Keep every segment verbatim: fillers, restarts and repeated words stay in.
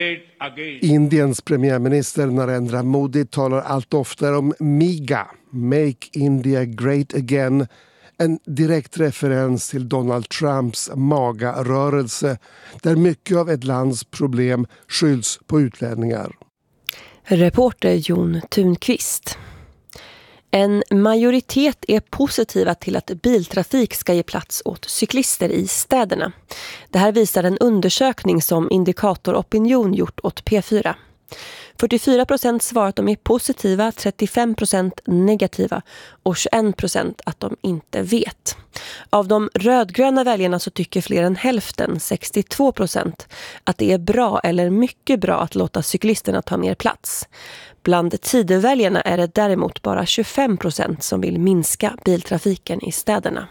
Indiens premiärminister Narendra Modi talar allt oftare om MIGA, Make India Great Again, en direkt referens till Donald Trumps MAGA-rörelse där mycket av ett lands problem skylls på utlänningar. Reporter Jon Thunqvist. En majoritet är positiva till att biltrafik ska ge plats åt cyklister i städerna. Det här visar en undersökning som Indikator Opinion gjort åt P fyra. fyrtiofyra procent svarar att de är positiva, trettiofem procent negativa och tjugoen procent att de inte vet. Av de rödgröna väljarna så tycker fler än hälften, sextiotvå procent, att det är bra eller mycket bra att låta cyklisterna ta mer plats. Bland tidöväljarna är det däremot bara tjugofem procent som vill minska biltrafiken i städerna.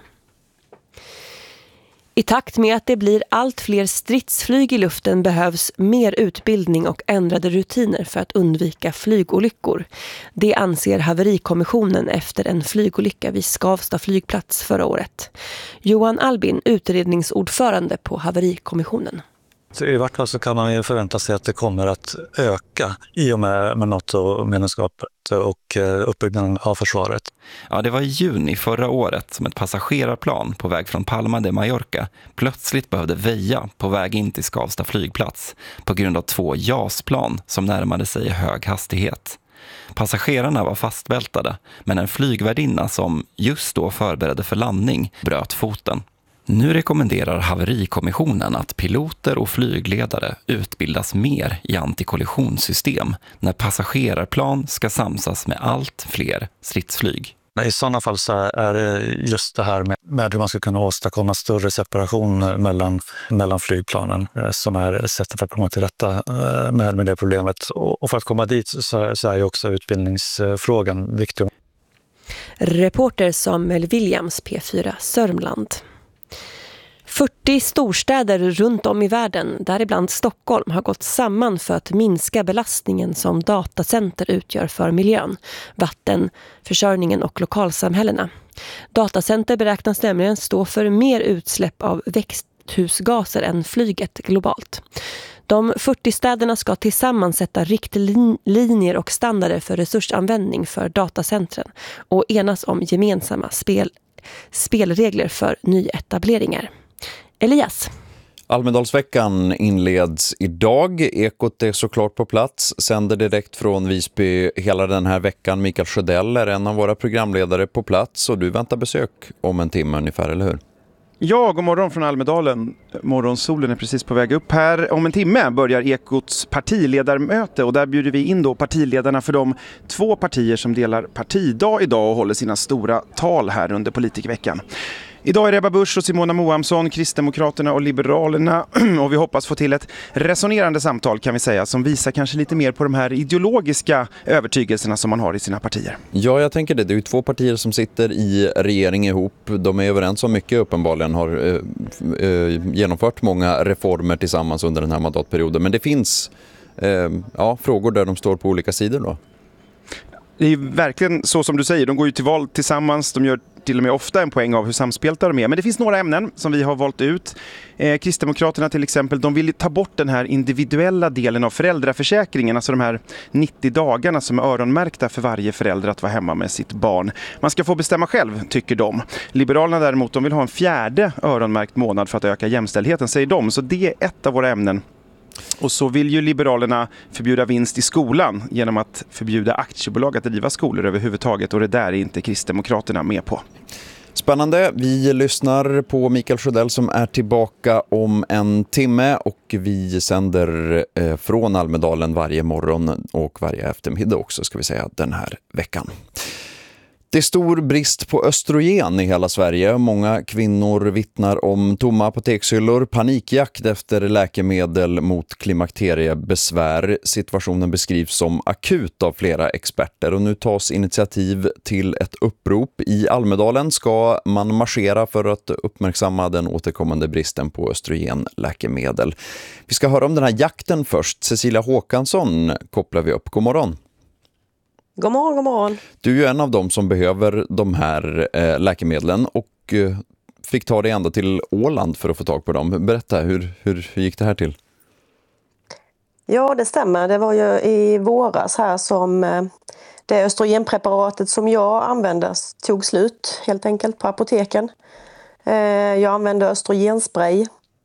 I takt med att det blir allt fler stridsflyg i luften behövs mer utbildning och ändrade rutiner för att undvika flygolyckor. Det anser haverikommissionen efter en flygolycka vid Skavsta flygplats förra året. Johan Albin, utredningsordförande på haverikommissionen. I vart fall så kan man ju förvänta sig att det kommer att öka i och med, med NATO-medlemskapet och uppbyggnaden av försvaret. Ja, det var i juni förra året som ett passagerarplan på väg från Palma de Mallorca plötsligt behövde väja på väg in till Skavsta flygplats på grund av två JAS-plan som närmade sig i hög hastighet. Passagerarna var fastbältade, men en flygvärdinna som just då förberedde för landning bröt foten. Nu rekommenderar haverikommissionen att piloter och flygledare utbildas mer i antikollisionssystem när passagerarplan ska samsas med allt fler stridsflyg. I sådana fall så är det just det här med, med hur man ska kunna åstadkomma större separation mellan, mellan flygplanen som är sättet att komma till rätta med, med det problemet. Och för att komma dit så, så är ju också utbildningsfrågan viktig. Reporter Samuel Williams, P fyra Sörmland. fyrtio storstäder runt om i världen, däribland Stockholm, har gått samman för att minska belastningen som datacenter utgör för miljön, vatten, försörjningen och lokalsamhällena. Datacenter beräknas nämligen stå för mer utsläpp av växthusgaser än flyget globalt. De fyrtio städerna ska tillsammans sätta riktlinjer och standarder för resursanvändning för datacentren och enas om gemensamma spel, spelregler för nyetableringar. Elias. Almedalsveckan inleds idag. Ekot är såklart på plats. Sänder direkt från Visby hela den här veckan. Mikael Sjödell är en av våra programledare på plats och du väntar besök om en timme ungefär, eller hur? Ja, god morgon från Almedalen. Morgonsolen är precis på väg upp här. Om en timme börjar Ekots partiledarmöte och där bjuder vi in då partiledarna för de två partier som delar partidag idag och håller sina stora tal här under Politikerveckan. Idag är Ebba Busch och Simona Moamsson, Kristdemokraterna och Liberalerna och vi hoppas få till ett resonerande samtal kan vi säga som visar kanske lite mer på de här ideologiska övertygelserna som man har i sina partier. Ja, jag tänker det. Det är ju två partier som sitter i regering ihop. De är överens om mycket uppenbarligen, har eh, eh, genomfört många reformer tillsammans under den här mandatperioden. Men det finns eh, ja, frågor där de står på olika sidor då. Det är verkligen så som du säger, de går ju till val tillsammans, de gör till och med ofta en poäng av hur samspelta de är. Men det finns några ämnen som vi har valt ut. Eh, Kristdemokraterna till exempel, de vill ta bort den här individuella delen av föräldraförsäkringen, alltså de här nittio dagarna som är öronmärkta för varje förälder att vara hemma med sitt barn. Man ska få bestämma själv, tycker de. Liberalerna däremot, de vill ha en fjärde öronmärkt månad för att öka jämställdheten, säger de. Så det är ett av våra ämnen. Och så vill ju Liberalerna förbjuda vinst i skolan genom att förbjuda aktiebolag att driva skolor överhuvudtaget och det där är inte Kristdemokraterna med på. Spännande. Vi lyssnar på Mikael Sjödell som är tillbaka om en timme och vi sänder eh, från Almedalen varje morgon och varje eftermiddag också ska vi säga den här veckan. Det är stor brist på östrogen i hela Sverige. Många kvinnor vittnar om tomma apotekshyllor, panikjakt efter läkemedel mot klimakteriebesvär. Situationen beskrivs som akut av flera experter och nu tas initiativ till ett upprop. I Almedalen ska man marschera för att uppmärksamma den återkommande bristen på östrogenläkemedel. Vi ska höra om den här jakten först. Cecilia Håkansson kopplar vi upp. God morgon. God morgon, god morgon. Du är ju en av dem som behöver de här eh, läkemedlen och eh, fick ta dig ända till Åland för att få tag på dem. Berätta, hur, hur, hur gick det här till? Ja, det stämmer. Det var ju i våras här som eh, det östrogenpreparatet som jag använde tog slut helt enkelt på apoteken. Eh, jag använde östrogenspray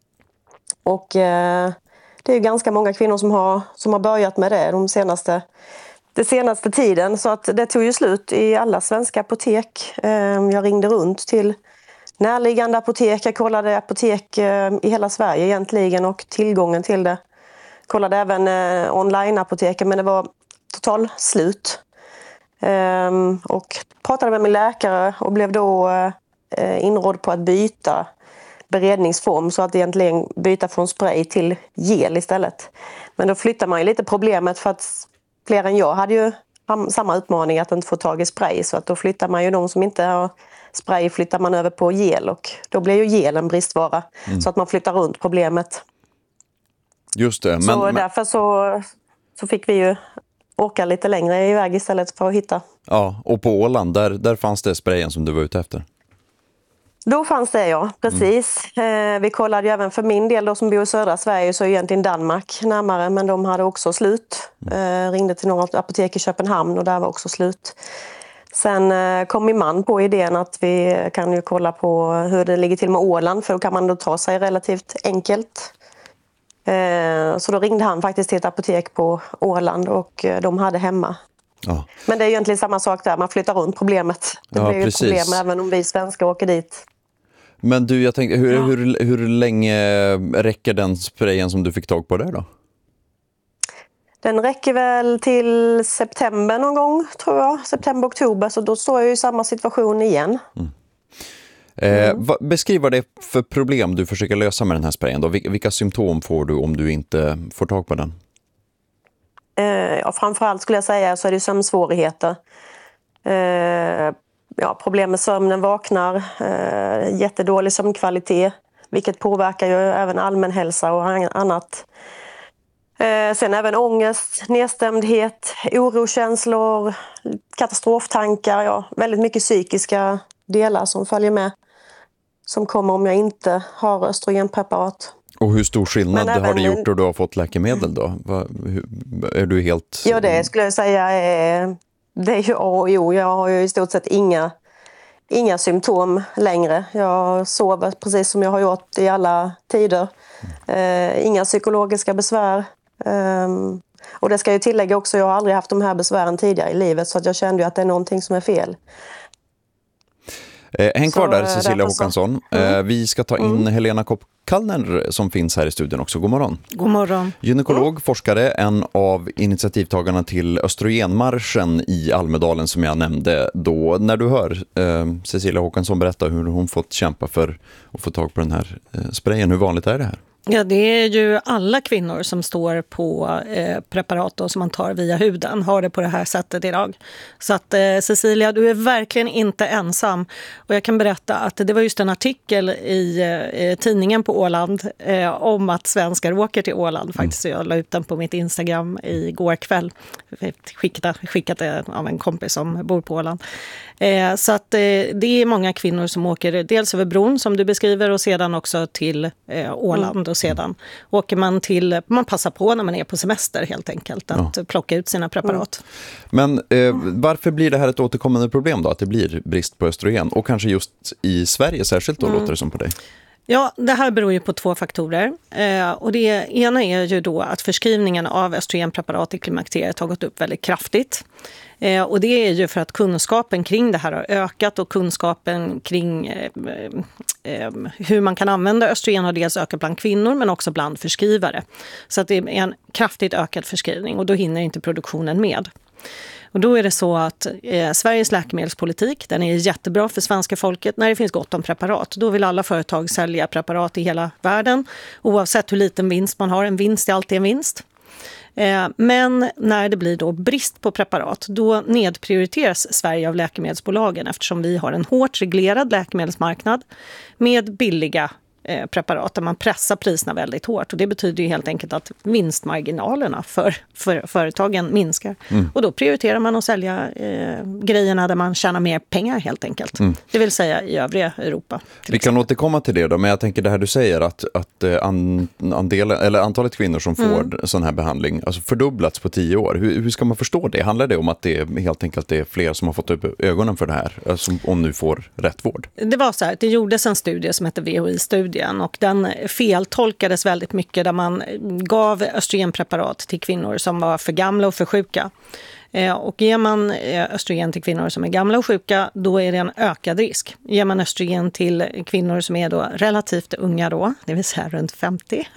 och eh, det är ganska många kvinnor som har, som har börjat med det de senaste, den senaste tiden. Så att det tog ju slut i alla svenska apotek. Eh, jag ringde runt till närliggande apotek. Jag kollade apotek eh, i hela Sverige egentligen och tillgången till det. Kollade även eh, online-apoteken, men det var total slut. Ehm, och pratade med min läkare och blev då eh, inrådd på att byta beredningsform, så att egentligen byta från spray till gel istället. Men då flyttar man ju lite problemet, för att fler än jag hade ju samma utmaning att inte få tag i spray, så att då flyttar man ju de som inte har spray flyttar man över på gel, och då blir ju gel en bristvara. Mm. Så att man flyttar runt problemet. Just det. Men, så men... därför så, så fick vi ju åka lite längre iväg istället för att hitta. Ja, och på Åland, där, där fanns det sprayen som du var ute efter? Då fanns det, ja, precis. Mm. Eh, vi kollade ju även för min del då, som bor i södra Sverige, så är egentligen Danmark närmare, men de hade också slut. Eh, ringde till något apotek i Köpenhamn och där var också slut. Sen eh, kom min man på idén att vi kan ju kolla på hur det ligger till med Åland, för då kan man då ta sig relativt enkelt. Eh, så då ringde han faktiskt till ett apotek på Åland och eh, de hade hemma. Ja. Men det är egentligen samma sak där, man flyttar runt problemet. Det Ja, blir ju ett precis. problem även om vi svenskar åker dit. Men du, jag tänkte, hur, Ja. hur, hur länge räcker den sprayen som du fick tag på där då? Den räcker väl till september någon gång, tror jag. September, oktober, så då står jag i samma situation igen. Mm. Eh, va, beskriv vad det är för problem du försöker lösa med den här sprayen då. Vilka, vilka symptom får du om du inte får tag på den? Eh, ja, framförallt skulle jag säga så är det sömnsvårigheter. Eh, ja, problem med sömnen, vaknar, eh, jättedålig sömnkvalitet, vilket påverkar ju även allmän hälsa och annat. Eh, sen även ångest, nedstämdhet, orokänslor, katastroftankar, ja, väldigt mycket psykiska delar som följer med, som kommer om jag inte har östrogenpreparat. Och hur stor skillnad även, har det gjort då du har fått läkemedel då? Va, hur, är du helt... Ja, det skulle jag säga är, det är ju A och O. Jag har ju i stort sett inga, inga symptom längre. Jag sover precis som jag har gjort i alla tider. Eh, inga psykologiska besvär. Eh, och det ska jag tillägga också, jag har aldrig haft de här besvären tidigare i livet, så att jag kände ju att det är någonting som är fel. Eh, häng kvar Så, där, Cecilia Håkansson. Mm. Eh, vi ska ta in mm. Helena Kopp-Kallner som finns här i studion också. God morgon. God morgon. Gynekolog, mm. forskare, en av initiativtagarna till östrogenmarschen i Almedalen som jag nämnde då. När du hör eh, Cecilia Håkansson berätta hur hon fått kämpa för att få tag på den här eh, sprayen, hur vanligt är det här? Ja, det är ju alla kvinnor som står på eh, preparat då, som man tar via huden, har det på det här sättet idag. Så att eh, Cecilia, du är verkligen inte ensam. Och jag kan berätta att det var just en artikel i eh, tidningen på Åland eh, om att svenskar åker till Åland. Faktiskt, mm. jag la ut den på mitt Instagram igår kväll. Skickat, skickat det av en kompis som bor på Åland. Eh, så att eh, det är många kvinnor som åker dels över bron som du beskriver och sedan också till eh, Åland. Mm. Och sedan åker man till, man passar på när man är på semester helt enkelt att ja. plocka ut sina preparat. Men eh, varför blir det här ett återkommande problem då, att det blir brist på östrogen? Och kanske just i Sverige särskilt då, mm. låter det som på dig? Ja, det här beror ju på två faktorer. Eh, och det ena är ju då att förskrivningen av östrogenpreparat i klimakteriet har gått upp väldigt kraftigt. Eh, och det är ju för att kunskapen kring det här har ökat och kunskapen kring eh, eh, hur man kan använda östrogen har dels ökat bland kvinnor men också bland förskrivare. Så att det är en kraftigt ökad förskrivning och då hinner inte produktionen med. Och då är det så att eh, Sveriges läkemedelspolitik, den är jättebra för svenska folket när det finns gott om preparat. Då vill alla företag sälja preparat i hela världen oavsett hur liten vinst man har. En vinst är alltid en vinst. Eh, men när det blir då brist på preparat, då nedprioriteras Sverige av läkemedelsbolagen eftersom vi har en hårt reglerad läkemedelsmarknad med billiga eh, preparat där man pressar priserna väldigt hårt. Och det betyder ju helt enkelt att vinstmarginalerna för, för företagen minskar. Mm. Och då prioriterar man att sälja eh, grejerna där man tjänar mer pengar helt enkelt. Mm. Det vill säga i övriga Europa. Vi kan återkomma till det då, men jag tänker det här du säger att, att an, andelen, eller antalet kvinnor som får mm. sån här behandling alltså fördubblats på tio år. Hur, hur ska man förstå det? Handlar det om att det är helt enkelt det är fler som har fått upp ögonen för det här, alltså, om nu får rätt vård? Det var så här, det gjordes en studie som heter V H I-studien och den feltolkades väldigt mycket där man gav östrogenpreparat till kvinnor som var för gamla och för sjuka. Och ger man östrogen till kvinnor som är gamla och sjuka, då är det en ökad risk. Ger man östrogen till kvinnor som är då relativt unga då, det vill säga runt femtio,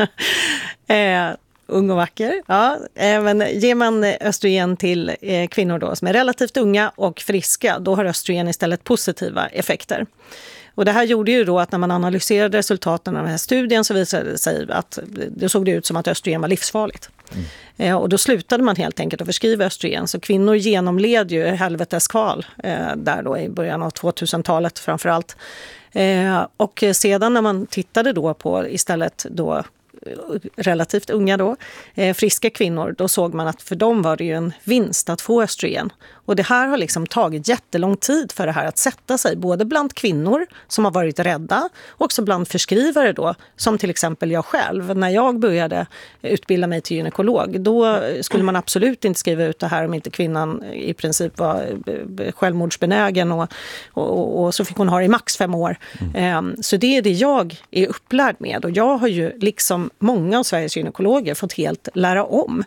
eh, ung och vacker. Ja, men ger man östrogen till kvinnor då som är relativt unga och friska, då har östrogen istället positiva effekter. Och det här gjorde ju då att när man analyserade resultaten av den här studien så visade det sig att det såg ut som att östrogen var livsfarligt. Mm. Och då slutade man helt enkelt att förskriva östrogen. Så kvinnor genomled ju helveteskval eh, där då i början av tvåtusentalet framförallt. Eh, och sedan när man tittade då på istället då relativt unga då, eh, friska kvinnor, då såg man att för dem var det ju en vinst att få östrogen. Och det här har liksom tagit jättelång tid för det här att sätta sig, både bland kvinnor som har varit rädda och också bland förskrivare då, som till exempel jag själv. När jag började utbilda mig till gynekolog, då skulle man absolut inte skriva ut det här om inte kvinnan i princip var självmordsbenägen och, och, och så fick hon ha det i max fem år. Mm. Så det är det jag är upplärd med och jag har ju liksom många av Sveriges gynekologer fått helt lära om.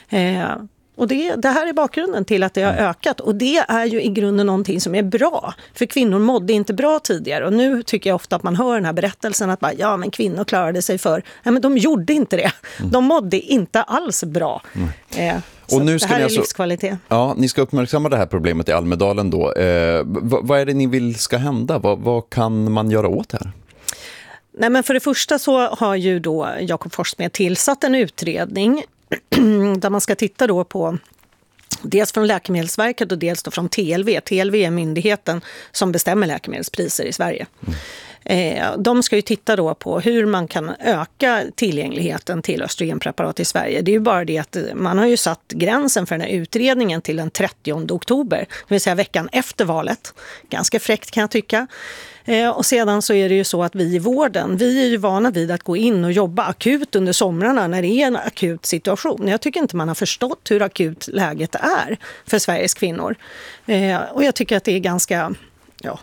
Och det, det här är bakgrunden till att det har ökat och det är ju i grunden någonting som är bra. För kvinnor mådde inte bra tidigare och nu tycker jag ofta att man hör den här berättelsen att bara, ja men kvinnor klarade sig för. Nej men de gjorde inte det. De mådde inte alls bra. Mm. Eh, och nu ska det här ni alltså, är livskvalitet. Ja, ni ska uppmärksamma det här problemet i Almedalen då. Eh, vad, vad är det ni vill ska hända? Vad, vad kan man göra åt det här? Nej men för det första så har ju då Jakob Forssmed tillsatt en utredning där man ska titta då på dels från Läkemedelsverket och dels då från T L V. T L V är myndigheten som bestämmer läkemedelspriser i Sverige. Mm. Eh, de ska ju titta då på hur man kan öka tillgängligheten till östrogenpreparat i Sverige. Det är ju bara det att man har ju satt gränsen för den här utredningen till den trettionde oktober, det vill säga veckan efter valet. Ganska fräckt kan jag tycka. Eh, och sedan så är det ju så att vi i vården, vi är ju vana vid att gå in och jobba akut under somrarna när det är en akut situation. Jag tycker inte man har förstått hur akut läget är för Sveriges kvinnor. Eh, och jag tycker att det är ganska ja,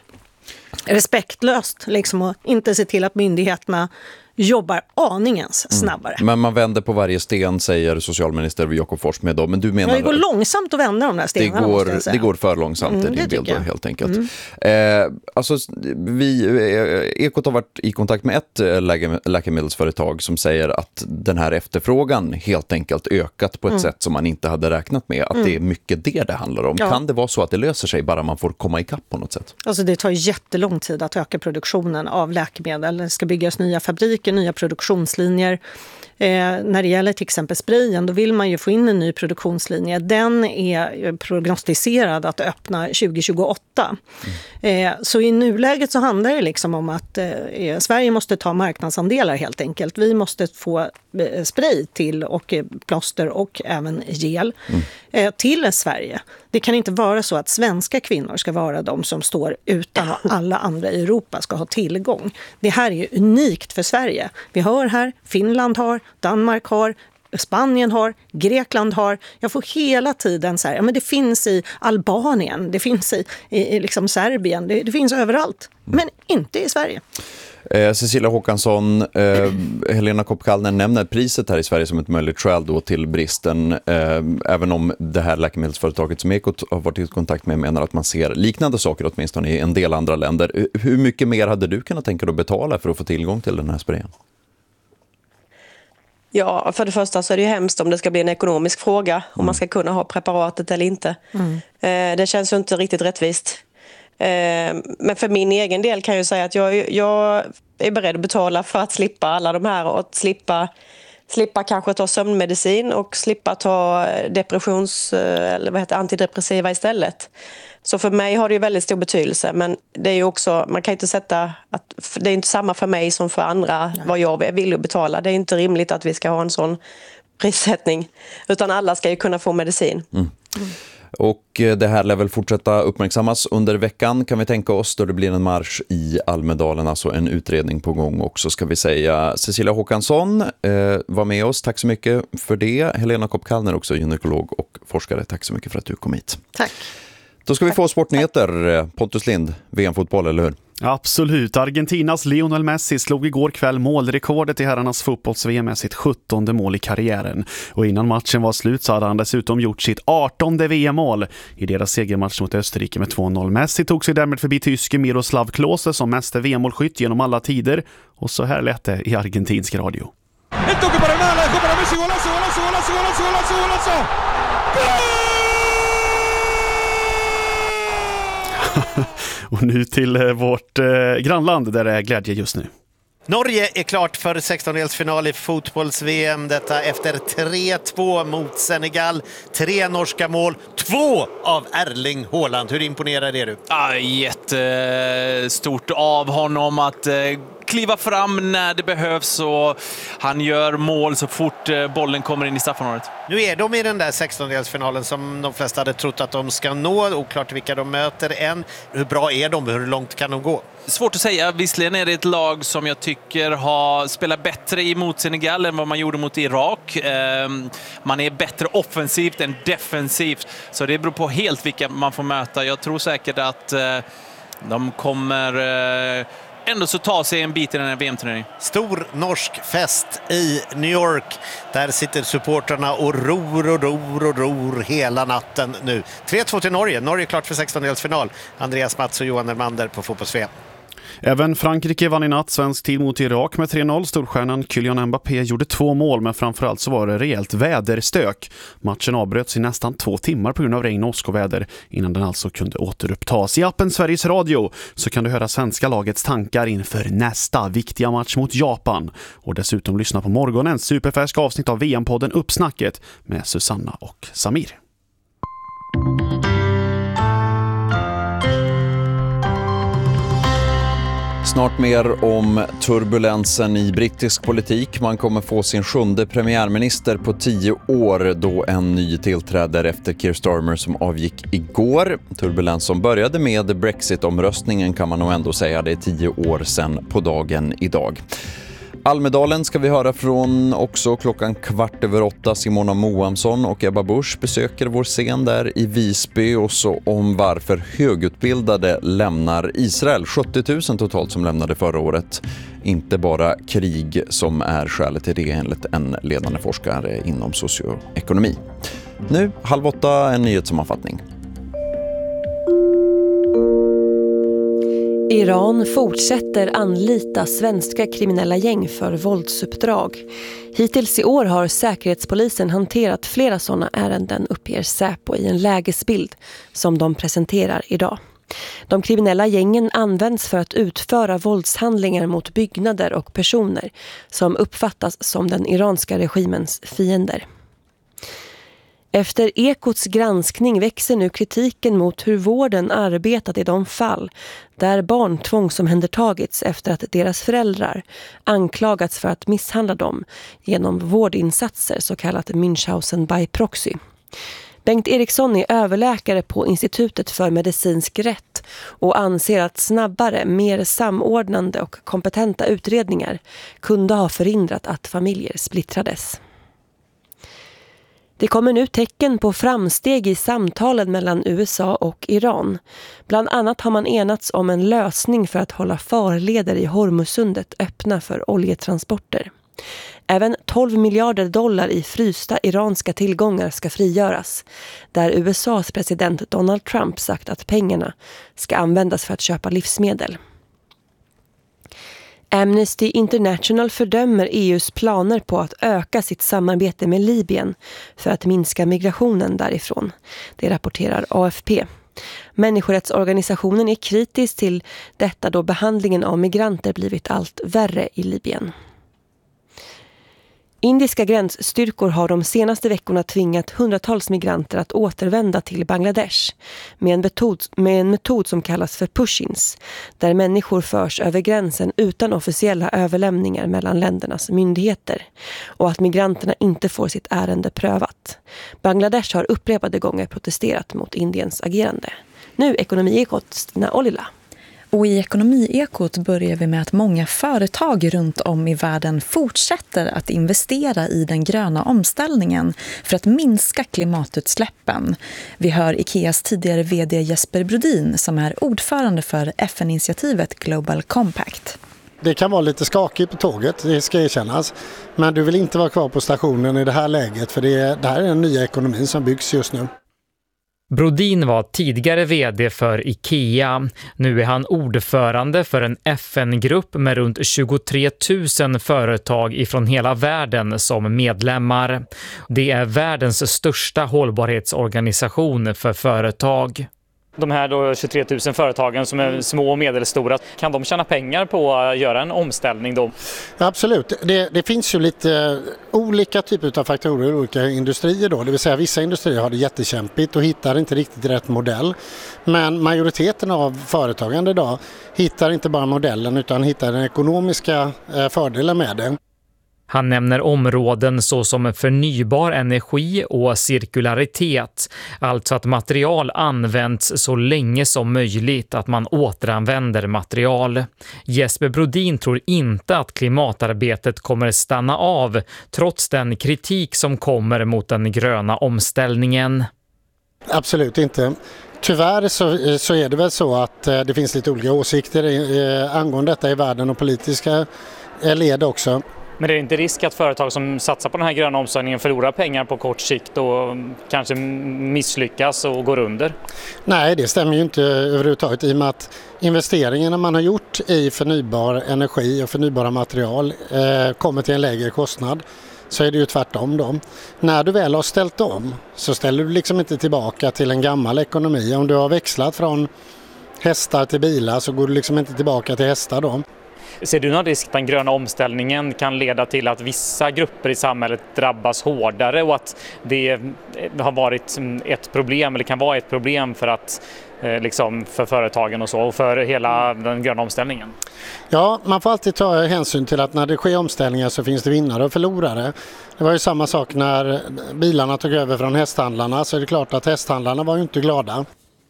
respektlöst liksom, att inte se till att myndigheterna jobbar aningens snabbare. Mm. Men man vänder på varje sten, säger socialminister Jakob Forssmed då. Men du menar... Men det går långsamt att vända de där stenarna. Det går, det går för långsamt mm, i din bild då, helt enkelt. Mm. Eh, alltså, vi, eh, Ekot har varit i kontakt med ett läke, läkemedelsföretag som säger att den här efterfrågan helt enkelt ökat på ett mm. sätt som man inte hade räknat med. Att mm. det är mycket det det handlar om. Ja. Kan det vara så att det löser sig bara man får komma ikapp på något sätt? Alltså det tar jättelång tid att öka produktionen av läkemedel. Det ska byggas nya fabriker, nya produktionslinjer. Eh, när det gäller till exempel sprayen, då vill man ju få in en ny produktionslinje. Den är prognostiserad att öppna tjugo tjugoåtta. Mm. Eh, så i nuläget så handlar det liksom om att eh, Sverige måste ta marknadsandelar helt enkelt. Vi måste få eh, spray till och eh, plåster och även gel mm. eh, till Sverige. Det kan inte vara så att svenska kvinnor ska vara de som står utan och alla andra i Europa ska ha tillgång. Det här är ju unikt för Sverige. Vi hör här, Finland har, Danmark har, Spanien har, Grekland har. Jag får hela tiden så här, ja men det finns i Albanien, det finns i, i, i liksom Serbien, det, det finns överallt. Men inte i Sverige. Eh, Cecilia Håkansson, eh, Helena Kopp-Kallner nämner priset här i Sverige som ett möjligt skäl då till bristen. Eh, även om det här läkemedelsföretaget som Ekot har varit i kontakt med menar att man ser liknande saker åtminstone i en del andra länder. Hur mycket mer hade du kunnat tänka dig att betala för att få tillgång till den här sprayen? Ja, för det första så är det ju hemskt om det ska bli en ekonomisk fråga om mm. man ska kunna ha preparatet eller inte. Mm. Eh, det känns ju inte riktigt rättvist. Eh, men för min egen del kan jag säga att jag, jag är beredd att betala för att slippa alla de här och att slippa slippa kanske ta sömnmedicin och slippa ta depressions eller vad heter antidepressiva istället. Så för mig har det ju väldigt stor betydelse, men det är ju också, man kan inte sätta att det är inte samma för mig som för andra vad jag vill betala. Det är inte rimligt att vi ska ha en sån prissättning, utan alla ska ju kunna få medicin. Mm. Mm. Och det här lär väl fortsätta uppmärksammas under veckan, kan vi tänka oss, då det blir en marsch i Almedalen, alltså en utredning på gång också, ska vi säga. Cecilia Håkansson eh, var med oss, tack så mycket för det. Helena Kopp-Kallner också, gynekolog och forskare, tack så mycket för att du kom hit. Tack. Då ska vi få sportnyheter. Pontus Lind, V M-fotboll, eller hur? Absolut. Argentinas Lionel Messi slog igår kväll målrekordet i herrarnas fotbolls-V M med sitt sjuttonde mål i karriären. Och innan matchen var slut så hade han dessutom gjort sitt artonde V M-mål i deras segermatch mot Österrike med två noll. Messi tog sig därmed förbi tyske Miroslav Klose som meste V M-målskytt genom alla tider. Och så här lät det i argentinsk radio. El toque para nada, dejó para Messi, golazo, golazo, golazo, golazo, golazo, golazo. Och nu till vårt eh, grannland där det är glädje just nu. Norge är klart för sextondelsfinal i fotbolls-V M. Detta efter tre två mot Senegal. Tre norska mål, två av Erling Haaland. Hur imponerad är du? Ja, jättestort av honom att eh, kliva fram när det behövs, och han gör mål så fort eh, bollen kommer in i straffområdet. Nu är de i den där sextondelsfinalen som de flesta hade trott att de ska nå. Oklart vilka de möter än. Hur bra är de? Hur långt kan de gå? Svårt att säga. Visserligen är det ett lag som jag tycker har spelat bättre emot Senegal än vad man gjorde mot Irak. Man är bättre offensivt än defensivt. Så det beror på helt vilka man får möta. Jag tror säkert att de kommer ändå så ta sig en bit i den här V M-turneringen. Stor norsk fest i New York. Där sitter supporterna och ror och ror och ror hela natten nu. tre två till Norge. Norge är klart för sextondelsfinal. Andreas Mats och Johan Elmander på fotbolls-V M. Även Frankrike vann i natt svensk tid mot Irak med tre noll. Storstjärnan Kylian Mbappé gjorde två mål, men framförallt så var det rejält väderstök. Matchen avbröts i nästan två timmar på grund av regn och åskoväder innan den alltså kunde återupptas. I appen Sveriges Radio så kan du höra svenska lagets tankar inför nästa viktiga match mot Japan. Och dessutom lyssna på morgonens superfärsk avsnitt av V M-podden Uppsnacket med Susanna och Samir. Snart mer om turbulensen i brittisk politik. Man kommer få sin sjunde premiärminister på tio år då en ny tillträder efter Keir Starmer som avgick igår. Turbulens som började med Brexit-omröstningen kan man nog ändå säga. Det är tio år sedan på dagen idag. Almedalen ska vi höra från också klockan kvart över åtta. Simona Moamsson och Ebba Busch besöker vår scen där i Visby, och så om varför högutbildade lämnar Israel. sjuttio tusen totalt som lämnade förra året. Inte bara krig som är skälet till det enligt en ledande forskare inom socioekonomi. Nu halv åtta, en nyhetssammanfattning. Iran fortsätter anlita svenska kriminella gäng för våldsuppdrag. Hittills i år har Säkerhetspolisen hanterat flera sådana ärenden, uppger Säpo i en lägesbild som de presenterar idag. De kriminella gängen används för att utföra våldshandlingar mot byggnader och personer som uppfattas som den iranska regimens fiender. Efter Ekots granskning växer nu kritiken mot hur vården arbetat i de fall där barn tvångsomhändertagits efter att deras föräldrar anklagats för att misshandla dem genom vårdinsatser, så kallat Münchhausen by proxy. Bengt Eriksson är överläkare på Institutet för medicinsk rätt och anser att snabbare, mer samordnande och kompetenta utredningar kunde ha förhindrat att familjer splittrades. Det kommer nu tecken på framsteg i samtalen mellan U S A och Iran. Bland annat har man enats om en lösning för att hålla farleder i Hormuzsundet öppna för oljetransporter. Även tolv miljarder dollar i frysta iranska tillgångar ska frigöras, där U S A:s president Donald Trump sagt att pengarna ska användas för att köpa livsmedel. Amnesty International fördömer E U:s planer på att öka sitt samarbete med Libyen för att minska migrationen därifrån. Det rapporterar A F P. Människorättsorganisationen är kritisk till detta då behandlingen av migranter blivit allt värre i Libyen. Indiska gränsstyrkor har de senaste veckorna tvingat hundratals migranter att återvända till Bangladesh med en metod, med en metod som kallas för push-ins, där människor förs över gränsen utan officiella överlämningar mellan ländernas myndigheter och att migranterna inte får sitt ärende prövat. Bangladesh har upprepade gånger protesterat mot Indiens agerande. Nu Ekonomiekot, Stina Ollila. Och i Ekonomiekot börjar vi med att många företag runt om i världen fortsätter att investera i den gröna omställningen för att minska klimatutsläppen. Vi hör Ikeas tidigare vd Jesper Brodin som är ordförande för F N-initiativet Global Compact. Det kan vara lite skakigt på tåget, det ska erkännas. Men du vill inte vara kvar på stationen i det här läget för det, det här är den nya ekonomin som byggs just nu. Brodin var tidigare vd för Ikea. Nu är han ordförande för en F N-grupp med runt tjugotre tusen företag ifrån hela världen som medlemmar. Det är världens största hållbarhetsorganisation för företag. De här då tjugotre tusen företagen som är små och medelstora, kan de tjäna pengar på att göra en omställning då? Ja, absolut. Det, det finns ju lite olika typer av faktorer i olika industrier då. Det vill säga vissa industrier har det jättekämpigt och hittar inte riktigt rätt modell. Men majoriteten av företagande idag hittar inte bara modellen utan hittar den ekonomiska fördelen med det. Han nämner områden såsom förnybar energi och cirkularitet, alltså att material används så länge som möjligt, att man återanvänder material. Jesper Brodin tror inte att klimatarbetet kommer stanna av trots den kritik som kommer mot den gröna omställningen. Absolut inte. Tyvärr så, så är det väl så att det finns lite olika åsikter eh, angående detta i världen och politiska led också. Men det är inte risk att företag som satsar på den här gröna omställningen förlorar pengar på kort sikt och kanske misslyckas och går under? Nej, det stämmer ju inte överhuvudtaget i och med att investeringarna man har gjort i förnybar energi och förnybara material eh, kommer till en lägre kostnad. Så är det ju tvärtom då. När du väl har ställt om så ställer du liksom inte tillbaka till en gammal ekonomi. Om du har växlat från hästar till bilar så går du liksom inte tillbaka till hästar då. Ser du någon risk att den gröna omställningen kan leda till att vissa grupper i samhället drabbas hårdare och att det har varit ett problem eller kan vara ett problem för att liksom för företagen och så och för hela den gröna omställningen? Ja, man får alltid ta hänsyn till att när det sker omställningar så finns det vinnare och förlorare. Det var ju samma sak när bilarna tog över från hästhandlarna, så är det klart att hästhandlarna var ju inte glada.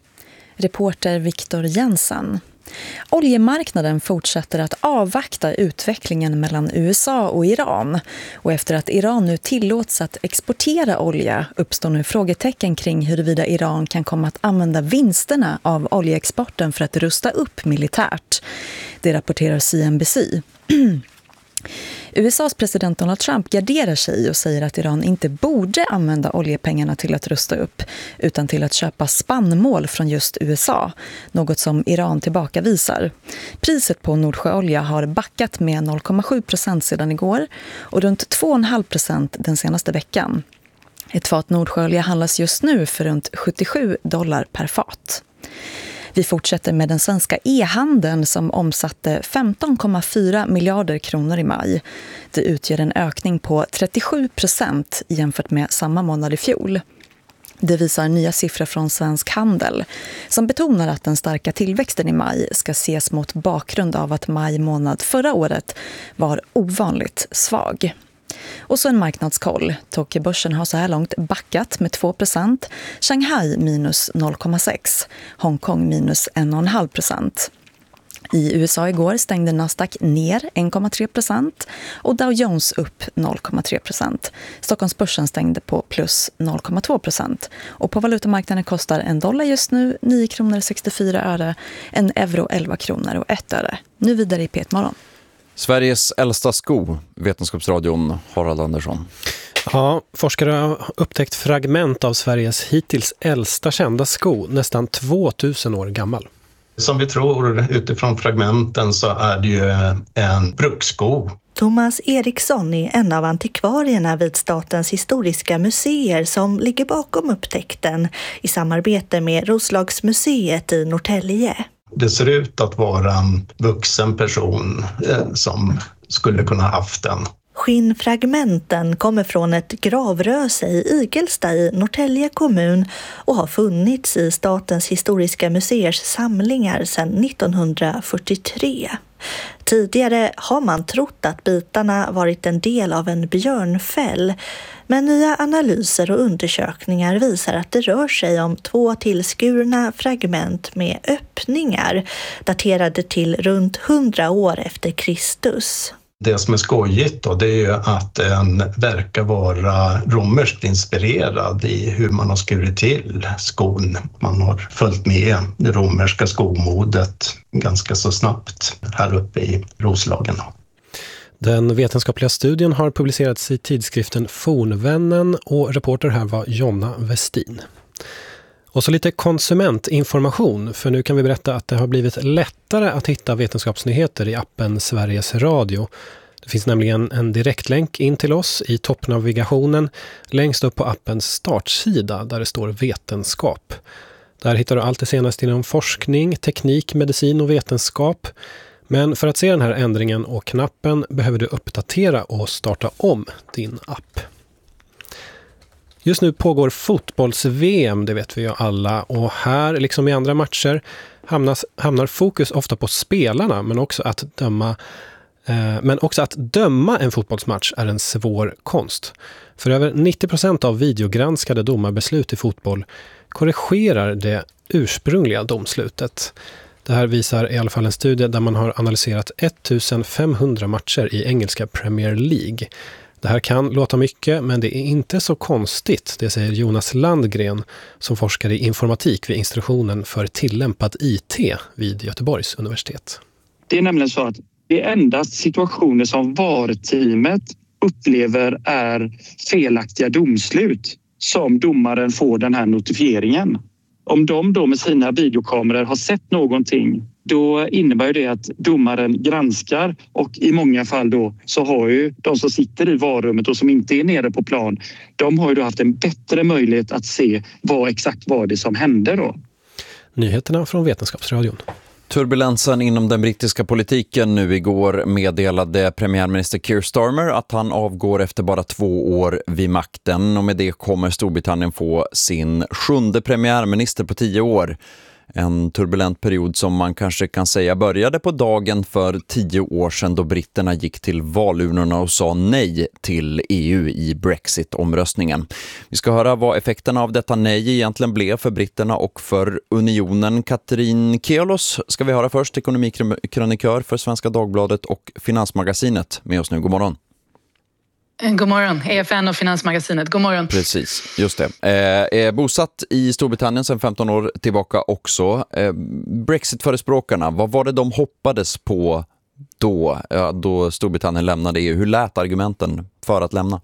Reporter Viktor Jensen. Oljemarknaden fortsätter att avvakta utvecklingen mellan U S A och Iran. Och efter att Iran nu tillåts att exportera olja uppstår nu frågetecken kring huruvida Iran kan komma att använda vinsterna av oljeexporten för att rusta upp militärt. Det rapporterar C N B C. U S A:s president Donald Trump garderar sig och säger att Iran inte borde använda oljepengarna till att rusta upp utan till att köpa spannmål från just U S A, något som Iran tillbakavisar. Priset på Nordsjöolja har backat med noll komma sju procent sedan igår och runt två komma fem procent den senaste veckan. Ett fat Nordsjöolja handlas just nu för runt sjuttiosju dollar per fat. Vi fortsätter med den svenska e-handeln som omsatte femton komma fyra miljarder kronor i maj. Det utgör en ökning på trettiosju procent jämfört med samma månad i fjol. Det visar nya siffror från Svensk Handel som betonar att den starka tillväxten i maj ska ses mot bakgrund av att maj månad förra året var ovanligt svag. Och så en marknadskoll. Tokyobörsen har så här långt backat med två procent. Shanghai minus noll komma sex. Hongkong minus en komma fem procent. I U S A igår stängde Nasdaq ner en komma tre procent och Dow Jones upp noll komma tre procent. Stockholmsbörsen stängde på plus noll komma två procent. Och på valutamarknaden kostar en dollar just nu nio kronor sextiofyra öre, en euro elva kronor och ett öre. Nu vidare i P ett morgon. Sveriges äldsta sko, Vetenskapsradion, Harald Andersson. Ja, forskare har upptäckt fragment av Sveriges hittills äldsta kända sko, nästan tvåtusen år gammal. Som vi tror utifrån fragmenten så är det ju en brukssko. Thomas Eriksson är en av antikvarierna vid Statens historiska museer som ligger bakom upptäckten i samarbete med Roslagsmuseet i Norrtälje. Det ser ut att vara en vuxen person eh, som skulle kunna haft den. Skinnfragmenten kommer från ett gravröse i Igelsta i Norrtälje kommun och har funnits i Statens historiska museers samlingar sedan nittonhundrafyrtiotre. Tidigare har man trott att bitarna varit en del av en björnfäll, men nya analyser och undersökningar visar att det rör sig om två tillskurna fragment med öppningar daterade till runt hundra år efter Kristus. Det som är skojigt då, det är ju att den verkar vara romerskt inspirerad i hur man har skurit till skon. Man har följt med det romerska skomodet ganska så snabbt här uppe i Roslagen. Den vetenskapliga studien har publicerats i tidskriften Fornvännen och reporter här var Jonna Westin. Och så lite konsumentinformation, för nu kan vi berätta att det har blivit lättare att hitta vetenskapsnyheter i appen Sveriges Radio. Det finns nämligen en direktlänk in till oss i toppnavigationen längst upp på appens startsida där det står vetenskap. Där hittar du allt det senaste inom forskning, teknik, medicin och vetenskap. Men för att se den här ändringen och knappen behöver du uppdatera och starta om din app. Just nu pågår fotbolls-V M, det vet vi ju alla, och här liksom i andra matcher hamnas, hamnar fokus ofta på spelarna, men också att döma eh, men också att döma en fotbollsmatch är en svår konst. För över nittio procent av videogranskade domarbeslut i fotboll korrigerar det ursprungliga domslutet. Det här visar i alla fall en studie där man har analyserat femtonhundra matcher i engelska Premier League. Det här kan låta mycket, men det är inte så konstigt, det säger Jonas Landgren som forskar i informatik vid institutionen för tillämpad I T vid Göteborgs universitet. Det är nämligen så att det är endast situationer som V A R-teamet upplever är felaktiga domslut som domaren får den här notifieringen. Om de då med sina videokameror har sett någonting, då innebär det att domaren granskar och i många fall då så har ju de som sitter i varummet och som inte är nere på plan, de har ju då haft en bättre möjlighet att se vad exakt vad det som hände då. Nyheterna från Vetenskapsradion. Turbulensen inom den brittiska politiken. Nu igår meddelade premiärminister Keir Starmer att han avgår efter bara två år vid makten, och med det kommer Storbritannien få sin sjunde premiärminister på tio år. En turbulent period som man kanske kan säga började på dagen för tio år sedan då britterna gick till valurnorna och sa nej till E U i Brexit-omröstningen. Vi ska höra vad effekterna av detta nej egentligen blev för britterna och för unionen. Katrin Keolos ska vi höra först, ekonomikrönikör för Svenska Dagbladet och Finansmagasinet, med oss nu. God morgon. God morgon, E F N och Finansmagasinet. God morgon. Precis, just det. Eh, är bosatt i Storbritannien sedan femton år tillbaka också. Eh, Brexit-förespråkarna, vad var det de hoppades på då, ja, då Storbritannien lämnade E U? Hur lät argumenten för att lämna?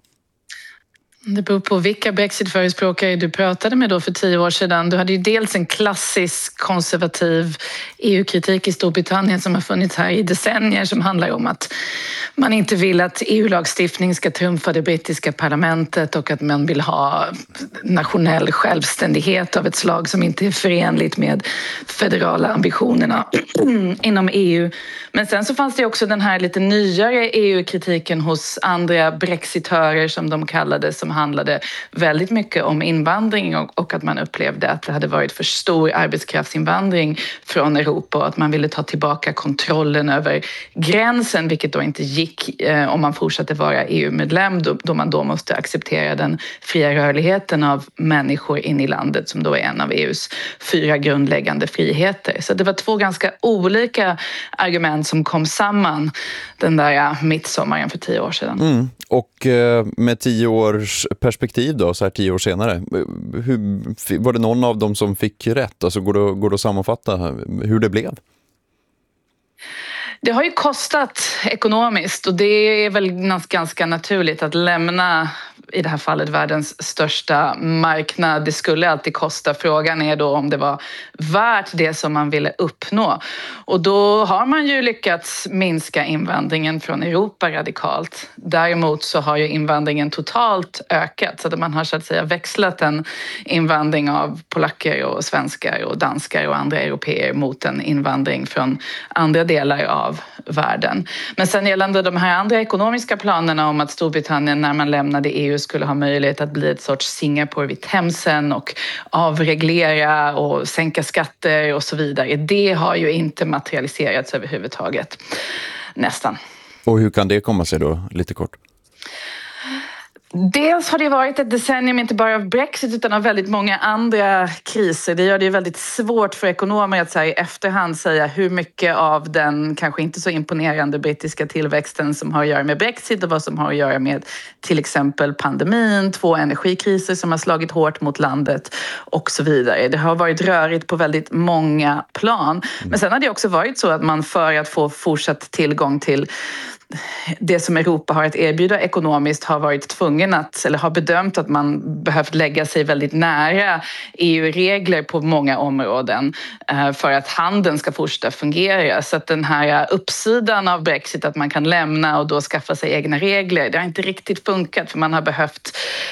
Det beror på vilka Brexit-förespråkare du pratade med då för tio år sedan. Du hade ju dels en klassisk konservativ E U-kritik i Storbritannien som har funnits här i decennier, som handlar om att man inte vill att E U-lagstiftning ska trumfa det brittiska parlamentet och att man vill ha nationell självständighet av ett slag som inte är förenligt med federala ambitionerna inom E U. Men sen så fanns det också den här lite nyare E U-kritiken hos andra brexitörer som de kallade, som handlade väldigt mycket om invandring och, och att man upplevde att det hade varit för stor arbetskraftsinvandring från Europa och att man ville ta tillbaka kontrollen över gränsen, vilket då inte gick eh, om man fortsatte vara E U-medlem, då, då man då måste acceptera den fria rörligheten av människor in i landet, som då är en av E U:s fyra grundläggande friheter. Så det var två ganska olika argument som kom samman den där ja, mittsommaren för tio år sedan. Mm. Och eh, med tio års perspektiv då, så här tio år senare, hur, var det någon av dem som fick rätt? Alltså går det, går det att sammanfatta hur det blev? Det har ju kostat ekonomiskt, och det är väl ganska naturligt att lämna, i det här fallet, världens största marknad. Det skulle alltid kosta. Frågan är då om det var värt det som man ville uppnå. Och då har man ju lyckats minska invandringen från Europa radikalt. Däremot så har ju invandringen totalt ökat, så att man har så att säga växlat en invandring av polacker och svenskar och danskar och andra europeer mot en invandring från andra delar av av världen. Men sen gällande de här andra ekonomiska planerna om att Storbritannien när man lämnade E U skulle ha möjlighet att bli ett sorts Singapore vid Themsen och avreglera och sänka skatter och så vidare. Det har ju inte materialiserats överhuvudtaget. Nästan. Och hur kan det komma sig då, lite kort? Dels har det varit ett decennium inte bara av Brexit utan av väldigt många andra kriser. Det gör det väldigt svårt för ekonomer att så här, i efterhand säga hur mycket av den kanske inte så imponerande brittiska tillväxten som har att göra med Brexit och vad som har att göra med till exempel pandemin, två energikriser som har slagit hårt mot landet och så vidare. Det har varit rörigt på väldigt många plan. Men sen har det också varit så att man för att få fortsatt tillgång till det som Europa har att erbjuda ekonomiskt har varit tvungen att, eller har bedömt att man behövt lägga sig väldigt nära E U-regler på många områden för att handeln ska fortsätta fungera. Så att den här uppsidan av Brexit, att man kan lämna och då skaffa sig egna regler, det har inte riktigt funkat för man har behövt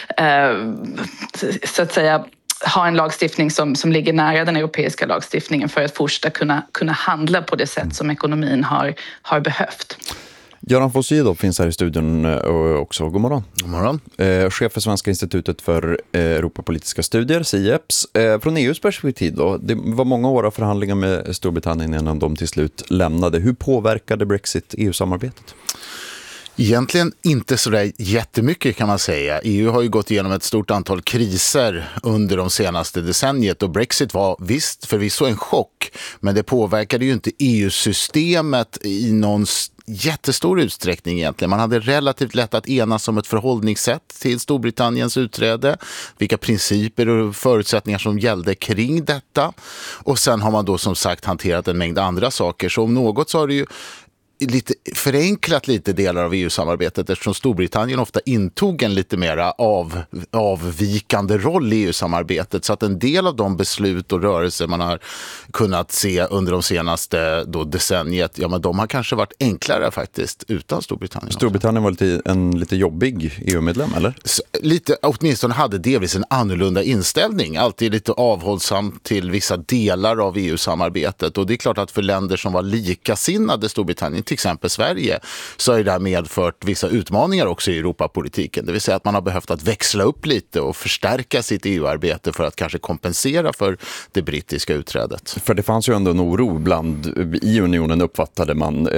så att säga ha en lagstiftning som, som ligger nära den europeiska lagstiftningen för att fortsätta kunna, kunna handla på det sätt som ekonomin har, har behövt. Göran von Sydow finns här i studion också. God morgon. God morgon. Eh, chef för Svenska institutet för eh, Europapolitiska studier, S I E P S. Eh, från E U:s perspektiv då, det var många år av förhandlingar med Storbritannien innan de till slut lämnade. Hur påverkade Brexit E U-samarbetet? Egentligen inte så där jättemycket kan man säga. E U har ju gått igenom ett stort antal kriser under de senaste decenniet och Brexit var visst förvisso en chock, men det påverkade ju inte E U-systemet i någon jättestor utsträckning egentligen. Man hade relativt lätt att enas om ett förhållningssätt till Storbritanniens utträde, vilka principer och förutsättningar som gällde kring detta. Och sen har man då som sagt hanterat en mängd andra saker. Så om något så har det ju lite förenklat lite delar av E U-samarbetet eftersom Storbritannien ofta intog en lite mera av, avvikande roll i E U-samarbetet, så att en del av de beslut och rörelser man har kunnat se under de senaste då decenniet, ja men de har kanske varit enklare faktiskt utan Storbritannien. Storbritannien var lite, en lite jobbig E U-medlem, eller? Så, lite, åtminstone hade delvis en annorlunda inställning, alltid lite avhållsam till vissa delar av E U-samarbetet, och det är klart att för länder som var likasinnade Storbritannien, till exempel Sverige, så har det här medfört vissa utmaningar också i Europapolitiken. Det vill säga att man har behövt att växla upp lite och förstärka sitt E U-arbete för att kanske kompensera för det brittiska utträdet. För det fanns ju ändå en oro bland, i unionen uppfattade man,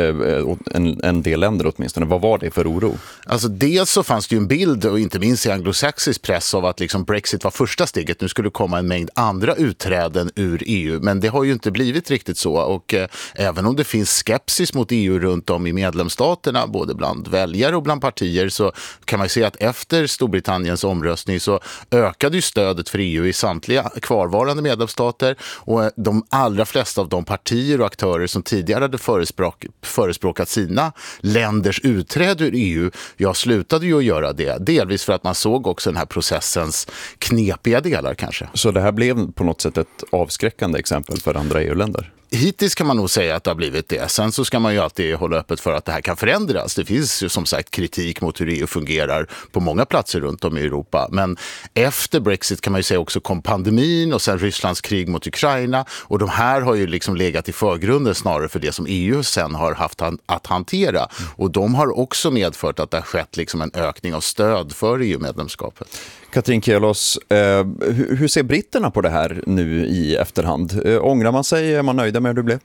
en, en del länder åtminstone. Vad var det för oro? Alltså dels så fanns det ju en bild, och inte minst i anglosaxisk press, av att liksom Brexit var första steget. Nu skulle det komma en mängd andra utträden ur E U, men det har ju inte blivit riktigt så. Och eh, även om det finns skepsis mot E U runt om i medlemsstaterna, både bland väljare och bland partier, så kan man se att efter Storbritanniens omröstning så ökade ju stödet för E U i samtliga kvarvarande medlemsstater, och de allra flesta av de partier och aktörer som tidigare hade förespråk, förespråkat sina länders utträde ur E U, jag slutade ju att göra det. Delvis för att man såg också den här processens knepiga delar kanske. Så det här blev på något sätt ett avskräckande exempel för andra E U-länder? Hittills kan man nog säga att det har blivit det. Sen så ska man ju alltid hålla öppet för att det här kan förändras. Det finns ju som sagt kritik mot hur E U fungerar på många platser runt om i Europa. Men efter Brexit kan man ju säga också kom pandemin och sen Rysslands krig mot Ukraina. Och de här har ju liksom legat i förgrunden snarare för det som E U sen har haft att hantera. Och de har också medfört att det har skett liksom en ökning av stöd för E U-medlemskapet. Katrin Kelos, eh, hur ser britterna på det här nu i efterhand? Eh, ångrar man sig? Är man nöjda med hur det blev?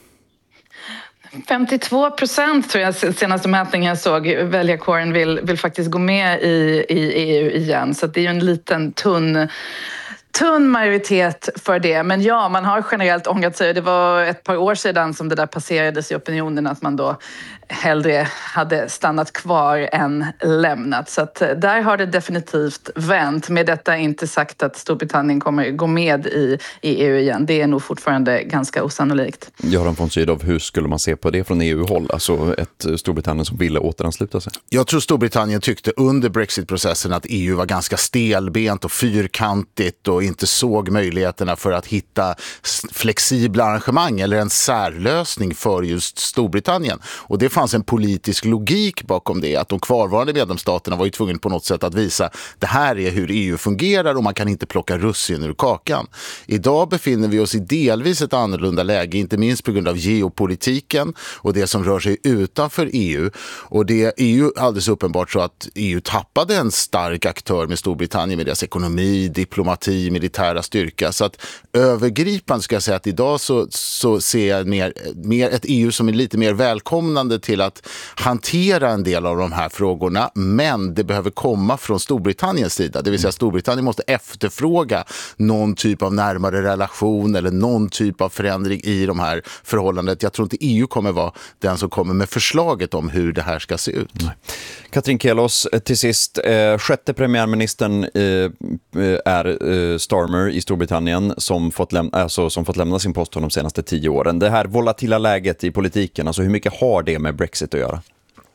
femtiotvå procent tror jag senaste mätningen jag såg väljarkåren vill, vill faktiskt gå med i, i E U igen. Så det är ju en liten tunn... tunn majoritet för det. Men ja, man har generellt ångrat sig. Det var ett par år sedan som det där passerades i opinionen att man då hellre hade stannat kvar än lämnat. Så att där har det definitivt vänt. Med detta inte sagt att Storbritannien kommer gå med i, i E U igen. Det är nog fortfarande ganska osannolikt. Göran von Sydow, hur skulle man se på det från E U-håll? Alltså ett Storbritannien som ville återansluta sig? Jag tror Storbritannien tyckte under Brexit-processen att E U var ganska stelbent och fyrkantigt och inte såg möjligheterna för att hitta flexibla arrangemang eller en särlösning för just Storbritannien. Och det fanns en politisk logik bakom det, att de kvarvarande medlemsstaterna var ju tvungna på något sätt att visa det här är hur E U fungerar och man kan inte plocka russin ur kakan. Idag befinner vi oss i delvis ett annorlunda läge, inte minst på grund av geopolitiken och det som rör sig utanför E U. Och det är ju alldeles uppenbart så att E U tappade en stark aktör med Storbritannien med deras ekonomi, diplomati, militära styrka. Så att övergripande ska jag säga att idag så, så ser jag mer, mer ett E U som är lite mer välkomnande till att hantera en del av de här frågorna, men det behöver komma från Storbritanniens sida. Det vill säga Storbritannien måste efterfråga någon typ av närmare relation eller någon typ av förändring i de här förhållandet. Jag tror inte E U kommer vara den som kommer med förslaget om hur det här ska se ut. Nej. Katrin Kelos, till sist, eh, sjätte premiärministern eh, är eh, Starmer i Storbritannien som fått, läm- alltså, som fått lämna sin post de senaste tio åren. Det här volatila läget i politiken, alltså hur mycket har det med Brexit att göra?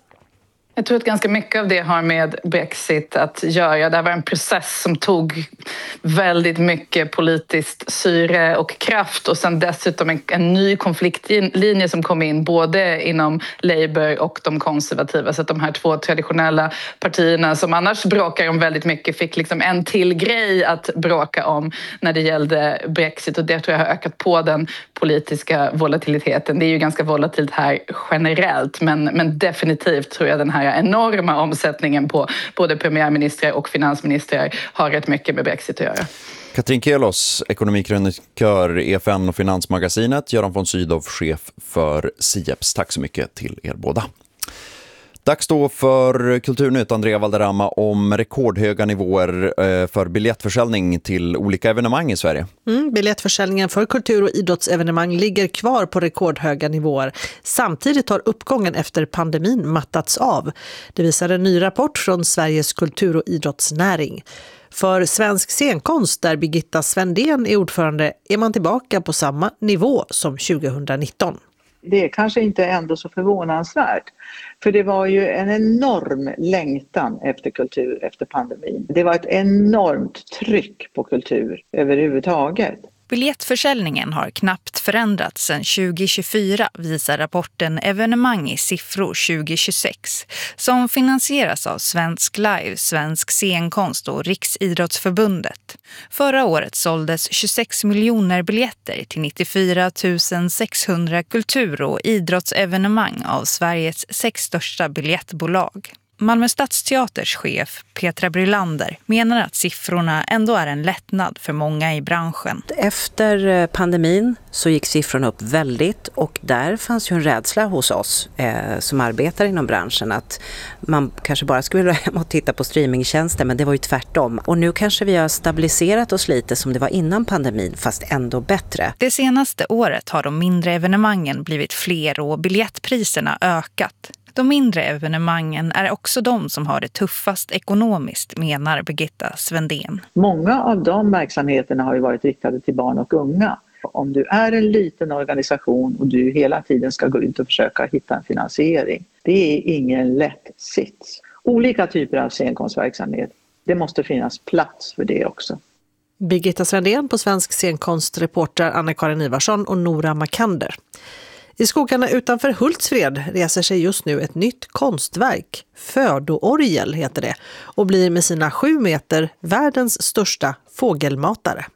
Jag tror att ganska mycket av det har med Brexit att göra. Det var en process som tog väldigt mycket politiskt syre och kraft och sen dessutom en, en ny konfliktlinje som kom in både inom Labour och de konservativa. Så att de här två traditionella partierna som annars bråkar om väldigt mycket fick liksom en till grej att bråka om när det gällde Brexit, och det tror jag har ökat på den politiska volatiliteten. Det är ju ganska volatilt här generellt, men, men definitivt tror jag den här enorma omsättningen på både premiärministrar och finansministrar har rätt mycket med Brexit att göra. Katrin Kelos, ekonomikrönikör, E F N och Finansmagasinet, Göran von Sydow, chef för SIEPS. Tack så mycket till er båda. Dags då för Kulturnytt, Andrea Valderrama, om rekordhöga nivåer för biljettförsäljning till olika evenemang i Sverige. Mm, biljettförsäljningen för kultur- och idrottsevenemang ligger kvar på rekordhöga nivåer. Samtidigt har uppgången efter pandemin mattats av. Det visar en ny rapport från Sveriges kultur- och idrottsnäring. För svensk scenkonst, där Birgitta Svendén är ordförande, är man tillbaka på samma nivå som tjugonitton. Det är kanske inte ändå så förvånansvärt. För det var ju en enorm längtan efter kultur efter pandemin. Det var ett enormt tryck på kultur överhuvudtaget. Biljettförsäljningen har knappt förändrats sedan tjugo tjugofyra, visar rapporten Evenemang i siffror tjugo tjugosex, som finansieras av Svensk Live, Svensk Scenkonst och Riksidrottsförbundet. Förra året såldes tjugosex miljoner biljetter till nittiofyra tusen sexhundra kultur- och idrottsevenemang av Sveriges sex största biljettbolag. Malmö Stadsteaters chef Petra Brylander menar att siffrorna ändå är en lättnad för många i branschen. Efter pandemin så gick siffrorna upp väldigt, och där fanns ju en rädsla hos oss eh, som arbetar inom branschen att man kanske bara skulle hem och titta på streamingtjänster, men det var ju tvärtom. Och nu kanske vi har stabiliserat oss lite som det var innan pandemin, fast ändå bättre. Det senaste året har de mindre evenemangen blivit fler och biljettpriserna ökat. De mindre evenemangen är också de som har det tuffast ekonomiskt, menar Birgitta Svendén. Många av de verksamheterna har ju varit riktade till barn och unga. Om du är en liten organisation och du hela tiden ska gå ut och försöka hitta en finansiering, det är ingen lätt sits. Olika typer av scenkonstverksamhet, det måste finnas plats för det också. Birgitta Svendén på Svensk Scenkonst, reporter Anna-Karin Ivarsson och Nora Makander. I skogarna utanför Hultsfred reser sig just nu ett nytt konstverk. Födoorgel heter det, och blir med sina sju meter världens största fågelmatare.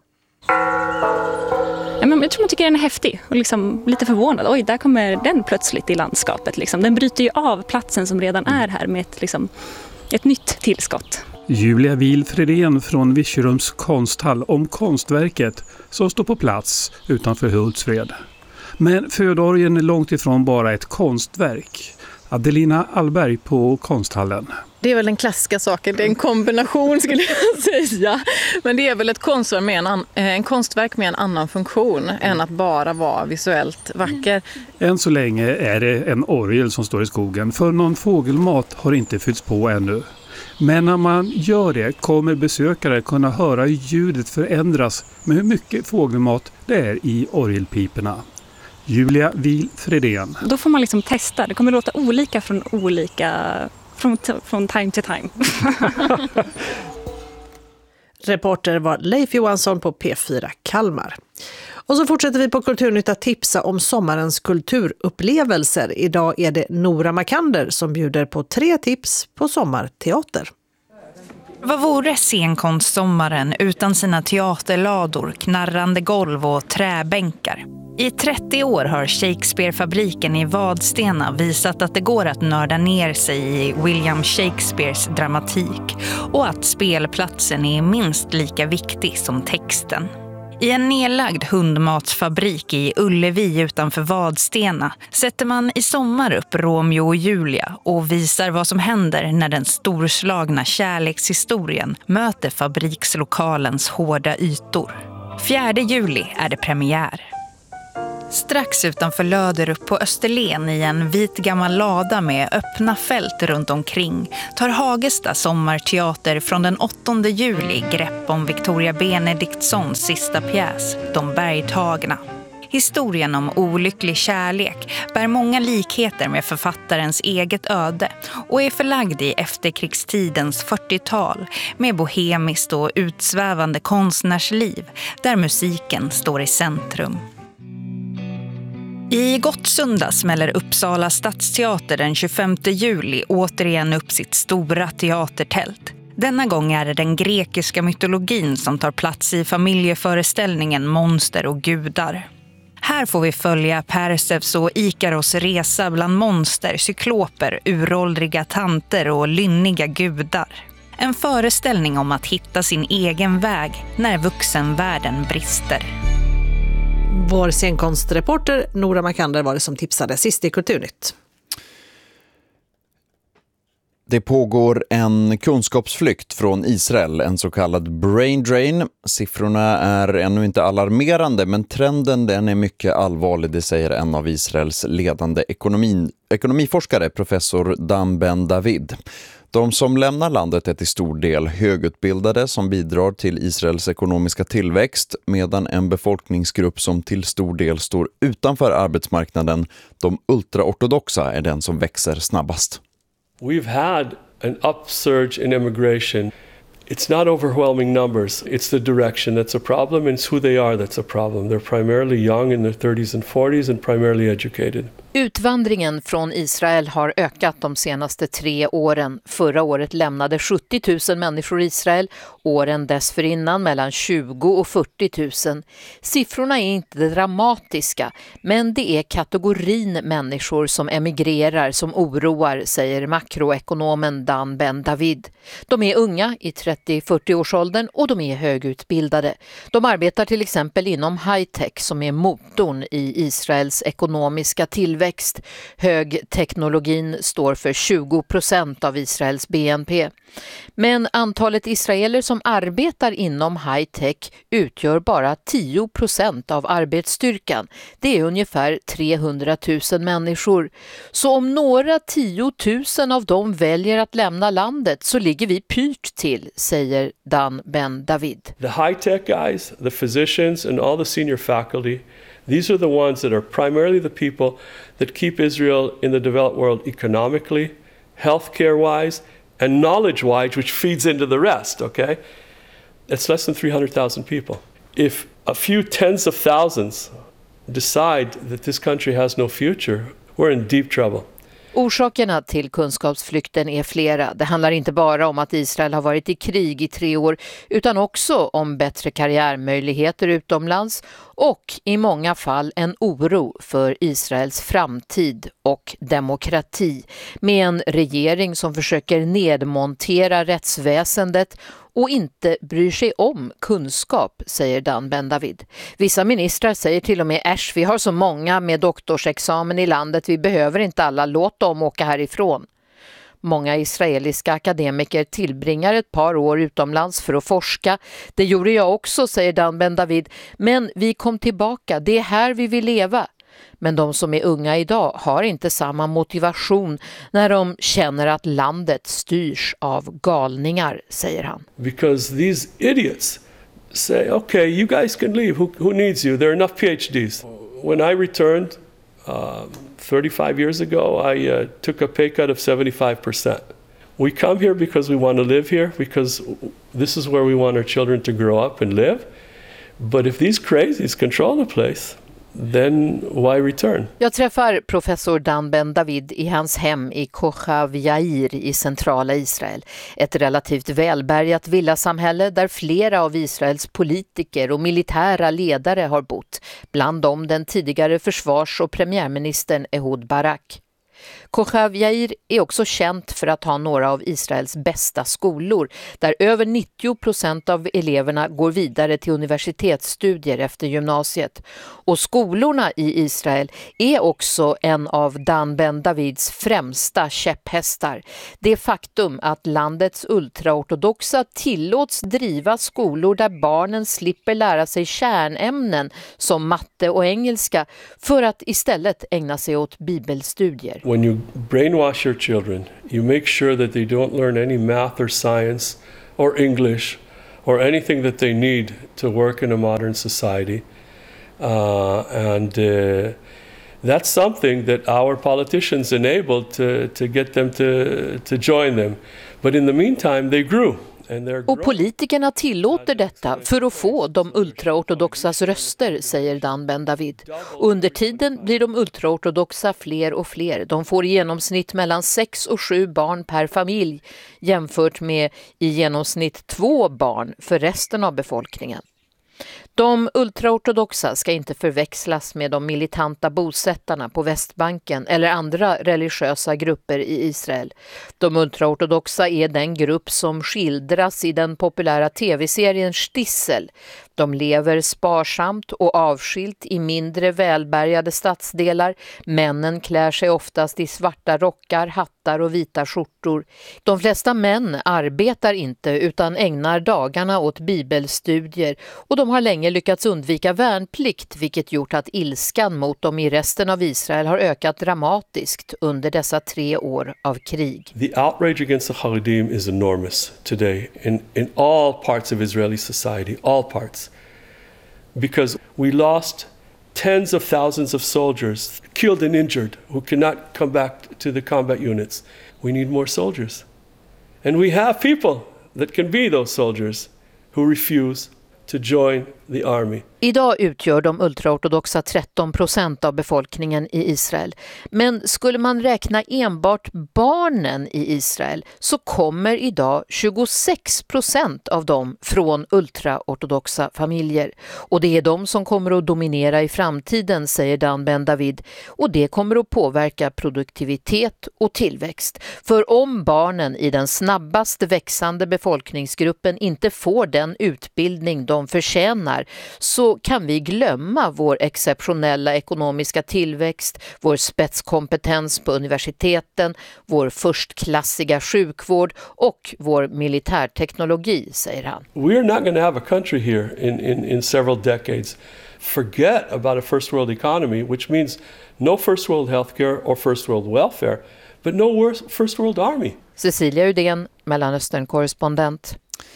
Ja, men jag tror man tycker den är häftig och liksom lite förvånad. Oj, där kommer den plötsligt i landskapet. Liksom. Den bryter ju av platsen som redan är här med ett, liksom, ett nytt tillskott. Julia Wilfredén från Virserums konsthall om konstverket som står på plats utanför Hultsfred. Men födoorgeln är långt ifrån bara ett konstverk. Adelina Allberg på konsthallen. Det är väl den klassiska saken, det är en kombination skulle jag säga. Men det är väl ett konstverk med en, an- en konstverk med en annan funktion än att bara vara visuellt vacker. Än så länge är det en orgel som står i skogen, för någon fågelmat har inte fyllts på ännu. Men när man gör det kommer besökare kunna höra ljudet förändras med hur mycket fågelmat det är i orgelpiporna. Julia Wilfredén. Då får man liksom testa. Det kommer låta olika från olika från, från time to time. Reporter var Leif Johansson på P fyra Kalmar. Och så fortsätter vi på Kulturnytt att tipsa om sommarens kulturupplevelser. Idag är det Nora Makander som bjuder på tre tips på sommarteater. Vad vore scenkonstsommaren utan sina teaterlador, knarrande golv och träbänkar? I trettio år har Shakespeare-fabriken i Vadstena visat att det går att nörda ner sig i William Shakespeares dramatik och att spelplatsen är minst lika viktig som texten. I en nedlagd hundmatsfabrik i Ullevi utanför Vadstena sätter man i sommar upp Romeo och Julia och visar vad som händer när den storslagna kärlekshistorien möter fabrikslokalens hårda ytor. fjärde juli är det premiär. Strax utanför Löderup på Österlen i en vit gammal lada med öppna fält runt omkring tar Hagesta sommarteater från den åttonde juli grepp om Victoria Benediktsons sista pjäs, De bergtagna. Historien om olycklig kärlek bär många likheter med författarens eget öde och är förlagd i efterkrigstidens fyrtiotal med bohemiskt och utsvävande konstnärsliv där musiken står i centrum. I Gottsunda smäller Uppsala stadsteater den tjugofemte juli återigen upp sitt stora teatertält. Denna gång är det den grekiska mytologin som tar plats i familjeföreställningen Monster och gudar. Här får vi följa Perseus och Ikaros resa bland monster, cykloper, uråldriga tanter och lynniga gudar. En föreställning om att hitta sin egen väg när vuxenvärlden brister. Vår scenkonstreporter Nora Makander var det som tipsade sist i Kulturnytt. Det pågår en kunskapsflykt från Israel, en så kallad brain drain. Siffrorna är ännu inte alarmerande, men trenden den är mycket allvarlig, det säger en av Israels ledande ekonomi, ekonomiforskare, professor Dan Ben David. De som lämnar landet är till stor del högutbildade som bidrar till Israels ekonomiska tillväxt, medan en befolkningsgrupp som till stor del står utanför arbetsmarknaden, de ultraortodoxa, är den som växer snabbast. We've had an upsurge in immigration. It's not overwhelming numbers. It's the direction that's a problem, and it's who they are that's a problem. They're primarily young in their thirties and forties and primarily educated. Utvandringen från Israel har ökat de senaste tre åren. Förra året lämnade sjuttio tusen människor Israel, åren dessförinnan mellan tjugo och fyrtio tusen. Siffrorna är inte dramatiska, men det är kategorin människor som emigrerar som oroar, säger makroekonomen Dan Ben David. De är unga i trettio till fyrtio-årsåldern och de är högutbildade. De arbetar till exempel inom high-tech som är motorn i Israels ekonomiska tillväxt. Högteknologin står för tjugo procent av Israels B N P. Men antalet israeler som arbetar inom high-tech utgör bara tio procent av arbetsstyrkan. Det är ungefär trehundratusen människor. Så om några tiotusen av dem väljer att lämna landet så ligger vi pyrt till, säger Dan Ben David. The high-tech guys, the physicians and all the senior faculty, these are the ones that are primarily the people that keep Israel in the developed world economically, healthcare-wise, and knowledge-wise, which feeds into the rest, okay? It's less than three hundred thousand people. If a few tens of thousands decide that this country has no future, we're in deep trouble. Orsakerna till kunskapsflykten är flera. Det handlar inte bara om att Israel har varit i krig i tre år utan också om bättre karriärmöjligheter utomlands och i många fall en oro för Israels framtid och demokrati med en regering som försöker nedmontera rättsväsendet och inte bryr sig om kunskap, säger Dan Ben David. Vissa ministrar säger till och med äsch, vi har så många med doktorsexamen i landet, vi behöver inte alla, låt dem åka härifrån. Många israeliska akademiker tillbringar ett par år utomlands för att forska. Det gjorde jag också, säger Dan Ben David, men vi kom tillbaka, det är här vi vill leva. Men de som är unga idag har inte samma motivation när de känner att landet styrs av galningar, säger han. Because these idiots say, okay, you guys can leave. Who, who needs you? There are enough PhDs. When I returned uh, thirty-five years ago, I uh, took a pay cut of seventy-five percent. We come here because we want to live here, because this is where we want our children to grow up and live. But if these crazies control the place, then why return? Jag träffar professor Dan Ben David i hans hem i Kochav Yair i centrala Israel. Ett relativt välbärgat villasamhälle där flera av Israels politiker och militära ledare har bott. Bland dem den tidigare försvars- och premiärministern Ehud Barak. Kochav Yair är också känt för att ha några av Israels bästa skolor, där över nittio procent av eleverna går vidare till universitetsstudier efter gymnasiet. Och skolorna i Israel är också en av Dan Ben Davids främsta käpphästar. Det faktum att landets ultraortodoxa tillåts driva skolor där barnen slipper lära sig kärnämnen som matte och engelska för att istället ägna sig åt bibelstudier. When you brainwash your children, you make sure that they don't learn any math or science or English or anything that they need to work in a modern society. Uh, and uh, that's something that our politicians enabled to, to get them to, to join them. But in the meantime, they grew. Och politikerna tillåter detta för att få de ultraortodoxas röster, säger Dan Ben David. Och under tiden blir de ultraortodoxa fler och fler. De får i genomsnitt mellan sex och sju barn per familj jämfört med i genomsnitt två barn för resten av befolkningen. De ultraortodoxa ska inte förväxlas med de militanta bosättarna på Västbanken eller andra religiösa grupper i Israel. De ultraortodoxa är den grupp som skildras i den populära tv-serien Stissel. De lever sparsamt och avskilt i mindre välbärgade stadsdelar. Männen klär sig oftast i svarta rockar, hattar och vita skjortor. De flesta män arbetar inte utan ägnar dagarna åt bibelstudier, och de har länge lyckats undvika värnplikt, vilket gjort att ilskan mot dem i resten av Israel har ökat dramatiskt under dessa tre år av krig. The outrage against the Haredim is enormous today in, in all parts of Israeli society, all parts. Because we lost tens of thousands of soldiers, killed and injured, who cannot come back to the combat units. We need more soldiers. And we have people that can be those soldiers who refuse to join the army. Idag utgör de ultraortodoxa tretton procent av befolkningen i Israel. Men skulle man räkna enbart barnen i Israel så kommer idag tjugosex procent av dem från ultraortodoxa familjer. Och det är de som kommer att dominera i framtiden, säger Dan Ben David. Och det kommer att påverka produktivitet och tillväxt. För om barnen i den snabbast växande befolkningsgruppen inte får den utbildning de förtjänar, så kan vi glömma vår exceptionella ekonomiska tillväxt, vår spetskompetens på universiteten, vår förstklassiga sjukvård och vår militärteknologi, säger han. We're not going to have a country here in, in, in several decades. Forget about a first world economy, which means no first world healthcare or first world welfare, but no first world army. Cecilia Udén, Mellanöstern-korrespondent.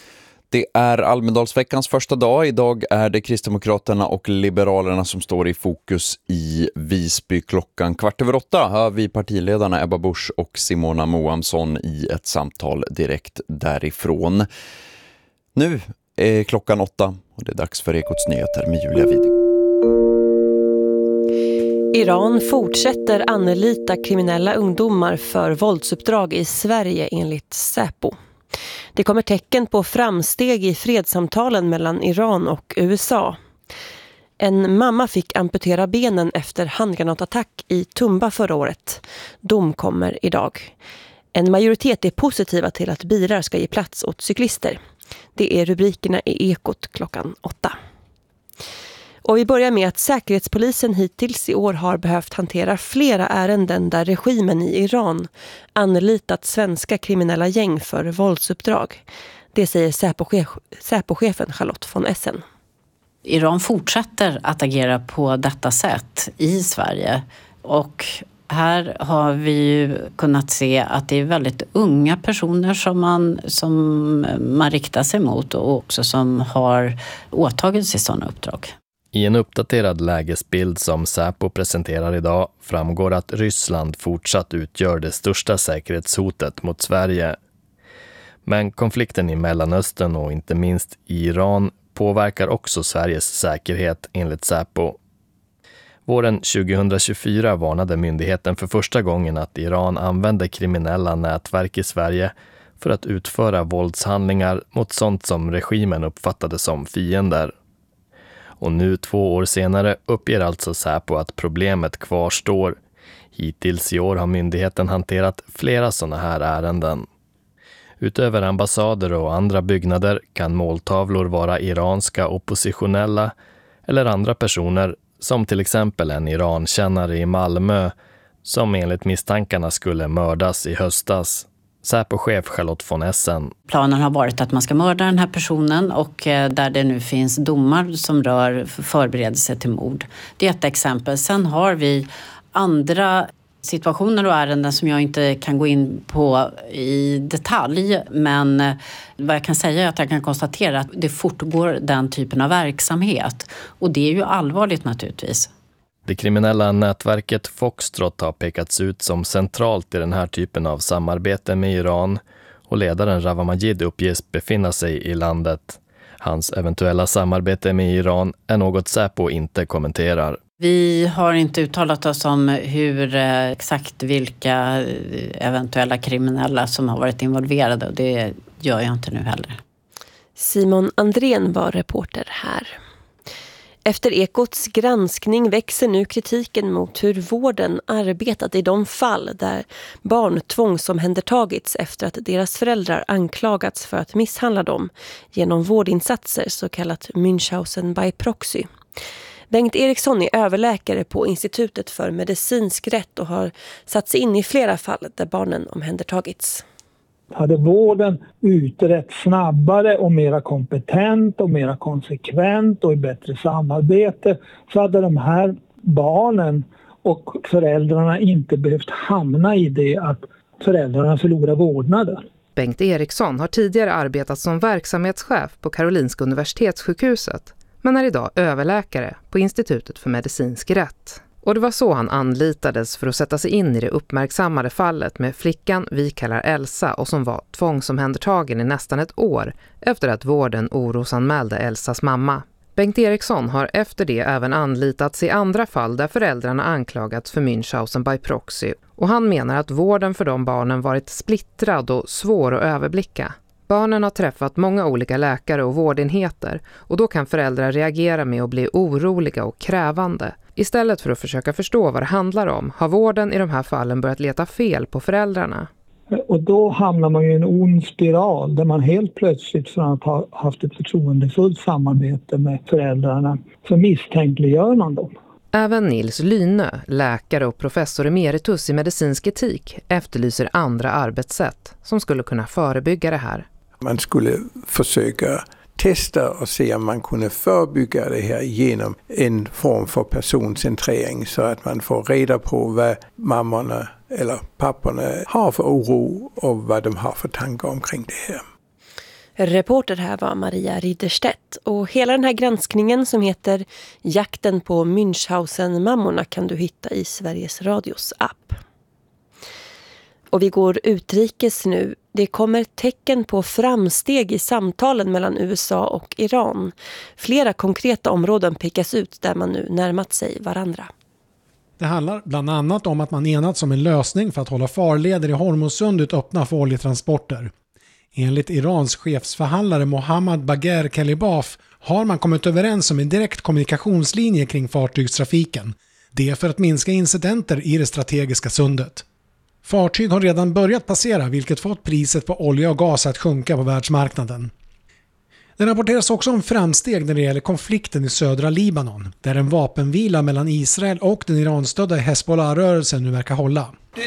Det är Almedalsveckans första dag. Idag är det Kristdemokraterna och Liberalerna som står i fokus i Visby. Klockan kvart över åtta hör vi partiledarna Ebba Busch och Simona Moamsson i ett samtal direkt därifrån. Nu är klockan åtta och det är dags för Ekots nyheter med Julia Widing. Iran fortsätter anlita kriminella ungdomar för våldsuppdrag i Sverige enligt Säpo. Det kommer tecken på framsteg i fredssamtalen mellan Iran och U S A. En mamma fick amputera benen efter handgranatattack i Tumba förra året. Dom kommer idag. En majoritet är positiva till att bilar ska ge plats åt cyklister. Det är rubrikerna i Ekot klockan åtta. Och vi börjar med att Säkerhetspolisen hittills i år har behövt hantera flera ärenden där regimen i Iran anlitat svenska kriminella gäng för våldsuppdrag. Det säger Säpo-chef, Säpo-chefen Charlotte von Essen. Iran fortsätter att agera på detta sätt i Sverige, och här har vi ju kunnat se att det är väldigt unga personer som man, som man riktar sig mot och också som har åtagit sig sådana uppdrag. I en uppdaterad lägesbild som Säpo presenterar idag framgår att Ryssland fortsatt utgör det största säkerhetshotet mot Sverige, Men konflikten i Mellanöstern och inte minst i Iran påverkar också Sveriges säkerhet enligt Säpo. Våren tjugohundratjugofyra varnade myndigheten för första gången att Iran använder kriminella nätverk i Sverige för att utföra våldshandlingar mot sånt som regimen uppfattade som fiender. Och nu två år senare uppger alltså Säpo att problemet kvarstår. Hittills i år har myndigheten hanterat flera sådana här ärenden. Utöver ambassader och andra byggnader kan måltavlor vara iranska oppositionella eller andra personer, som till exempel en Irankännare i Malmö som enligt misstankarna skulle mördas i höstas. Säpo-chef Charlotte von Essen. Planen har varit att man ska mörda den här personen och där det nu finns domar som rör förberedelse till mord. Det är ett exempel. Sen har vi andra situationer och ärenden som jag inte kan gå in på i detalj, men vad jag kan säga är att jag kan konstatera att det fortgår den typen av verksamhet, och det är ju allvarligt naturligtvis. Det kriminella nätverket Foxtrot har pekats ut som centralt i den här typen av samarbete med Iran, och ledaren Rawa Majid uppges befinna sig i landet. Hans eventuella samarbete med Iran är något Säpo inte kommenterar. Vi har inte uttalat oss om hur exakt vilka eventuella kriminella som har varit involverade, och det gör jag inte nu heller. Simon Andrén var reporter här. Efter Ekots granskning växer nu kritiken mot hur vården arbetat i de fall där barn tvångsomhändertagits efter att deras föräldrar anklagats för att misshandla dem genom vårdinsatser, så kallat Münchhausen by proxy. Bengt Eriksson är överläkare på Institutet för medicinsk rätt och har satt sig in i flera fall där barnen omhändertagits. Hade vården utrett snabbare och mera kompetent och mera konsekvent och i bättre samarbete, så hade de här barnen och föräldrarna inte behövt hamna i det att föräldrarna förlorar vårdnaden. Bengt Eriksson har tidigare arbetat som verksamhetschef på Karolinska universitetssjukhuset, men är idag överläkare på Institutet för medicinsk rätt. Och det var så han anlitades för att sätta sig in i det uppmärksammade fallet med flickan vi kallar Elsa, och som var tvångsomhändertagen i nästan ett år efter att vården orosanmälde Elsas mamma. Bengt Eriksson har efter det även anlitats i andra fall där föräldrarna anklagats för Münchhausen by proxy, och han menar att vården för de barnen varit splittrad och svår att överblicka. Barnen har träffat många olika läkare och vårdenheter, och då kan föräldrar reagera med att bli oroliga och krävande. Istället för att försöka förstå vad det handlar om har vården i de här fallen börjat leta fel på föräldrarna. Och då hamnar man i en ond spiral där man helt plötsligt, från att ha haft ett förtroendefullt samarbete med föräldrarna, så misstänkliggör man dem. Även Nils Lynö, läkare och professor emeritus i medicinsk etik, efterlyser andra arbetssätt som skulle kunna förebygga det här. Man skulle försöka testa och se om man kunde förebygga det här genom en form för personcentrering, så att man får reda på vad mammorna eller papporna har för oro och vad de har för tankar omkring det här. Reporter här var Maria Ridderstedt, och hela den här granskningen som heter Jakten på Münchhausen-mammorna kan du hitta i Sveriges Radios app. Och vi går utrikes nu. Det kommer tecken på framsteg i samtalen mellan U S A och Iran. Flera konkreta områden pekas ut där man nu närmat sig varandra. Det handlar bland annat om att man enats om en lösning för att hålla farleder i Hormuzsundet öppna för oljetransporter. Enligt Irans chefsförhandlare Mohammad Bagher Kalibaf har man kommit överens om en direkt kommunikationslinje kring fartygstrafiken. Det är för att minska incidenter i det strategiska sundet. Fartyg har redan börjat passera, vilket fått priset på olja och gas att sjunka på världsmarknaden. Det rapporteras också om framsteg när det gäller konflikten i södra Libanon, där en vapenvila mellan Israel och den Iranstödda Hezbollah-rörelsen nu verkar hålla.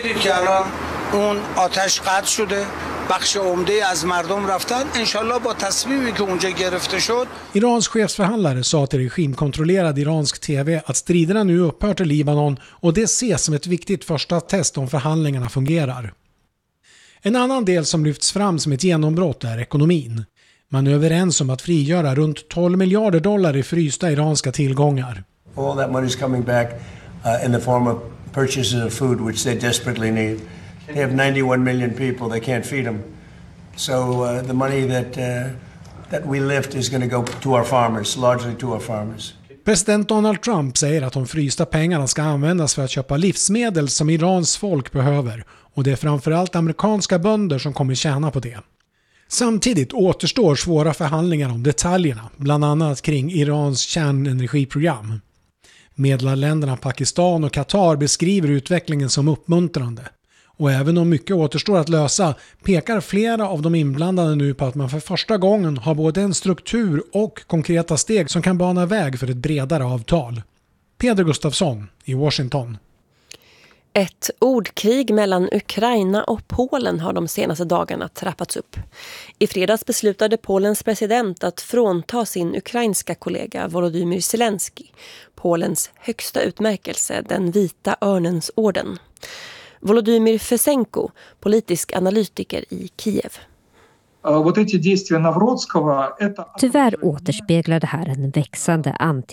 Irans chefsförhandlare sa till regimkontrollerad iransk tv att striderna nu upphört i Libanon, och det ses som ett viktigt första test om förhandlingarna fungerar. En annan del som lyfts fram som ett genombrott är ekonomin. Man är överens om att frigöra runt tolv miljarder dollar i frysta iranska tillgångar. All that money is coming back uh, in the form of purchases of food which they desperately need. They have ninety-one million people, they can't feed them. So uh, the money that uh, that we lift is going to go to our farmers, largely to our farmers. President Donald Trump säger att de frysta pengarna ska användas för att köpa livsmedel som Irans folk behöver, och det är framförallt amerikanska bönder som kommer tjäna på det. Samtidigt återstår svåra förhandlingar om detaljerna, bland annat kring Irans kärnenergiprogram. Medlarländerna Pakistan och Qatar beskriver utvecklingen som uppmuntrande. Och även om mycket återstår att lösa pekar flera av de inblandade nu på att man för första gången har både en struktur och konkreta steg som kan bana väg för ett bredare avtal. Peder Gustafsson i Washington. Ett ordkrig mellan Ukraina och Polen har de senaste dagarna trappats upp. I fredags beslutade Polens president att frånta sin ukrainska kollega Volodymyr Zelensky Polens högsta utmärkelse, den vita örnens orden. Volodymyr Fesenko, politisk analytiker i Kiev. Tyvärr återspeglar det här en växande anti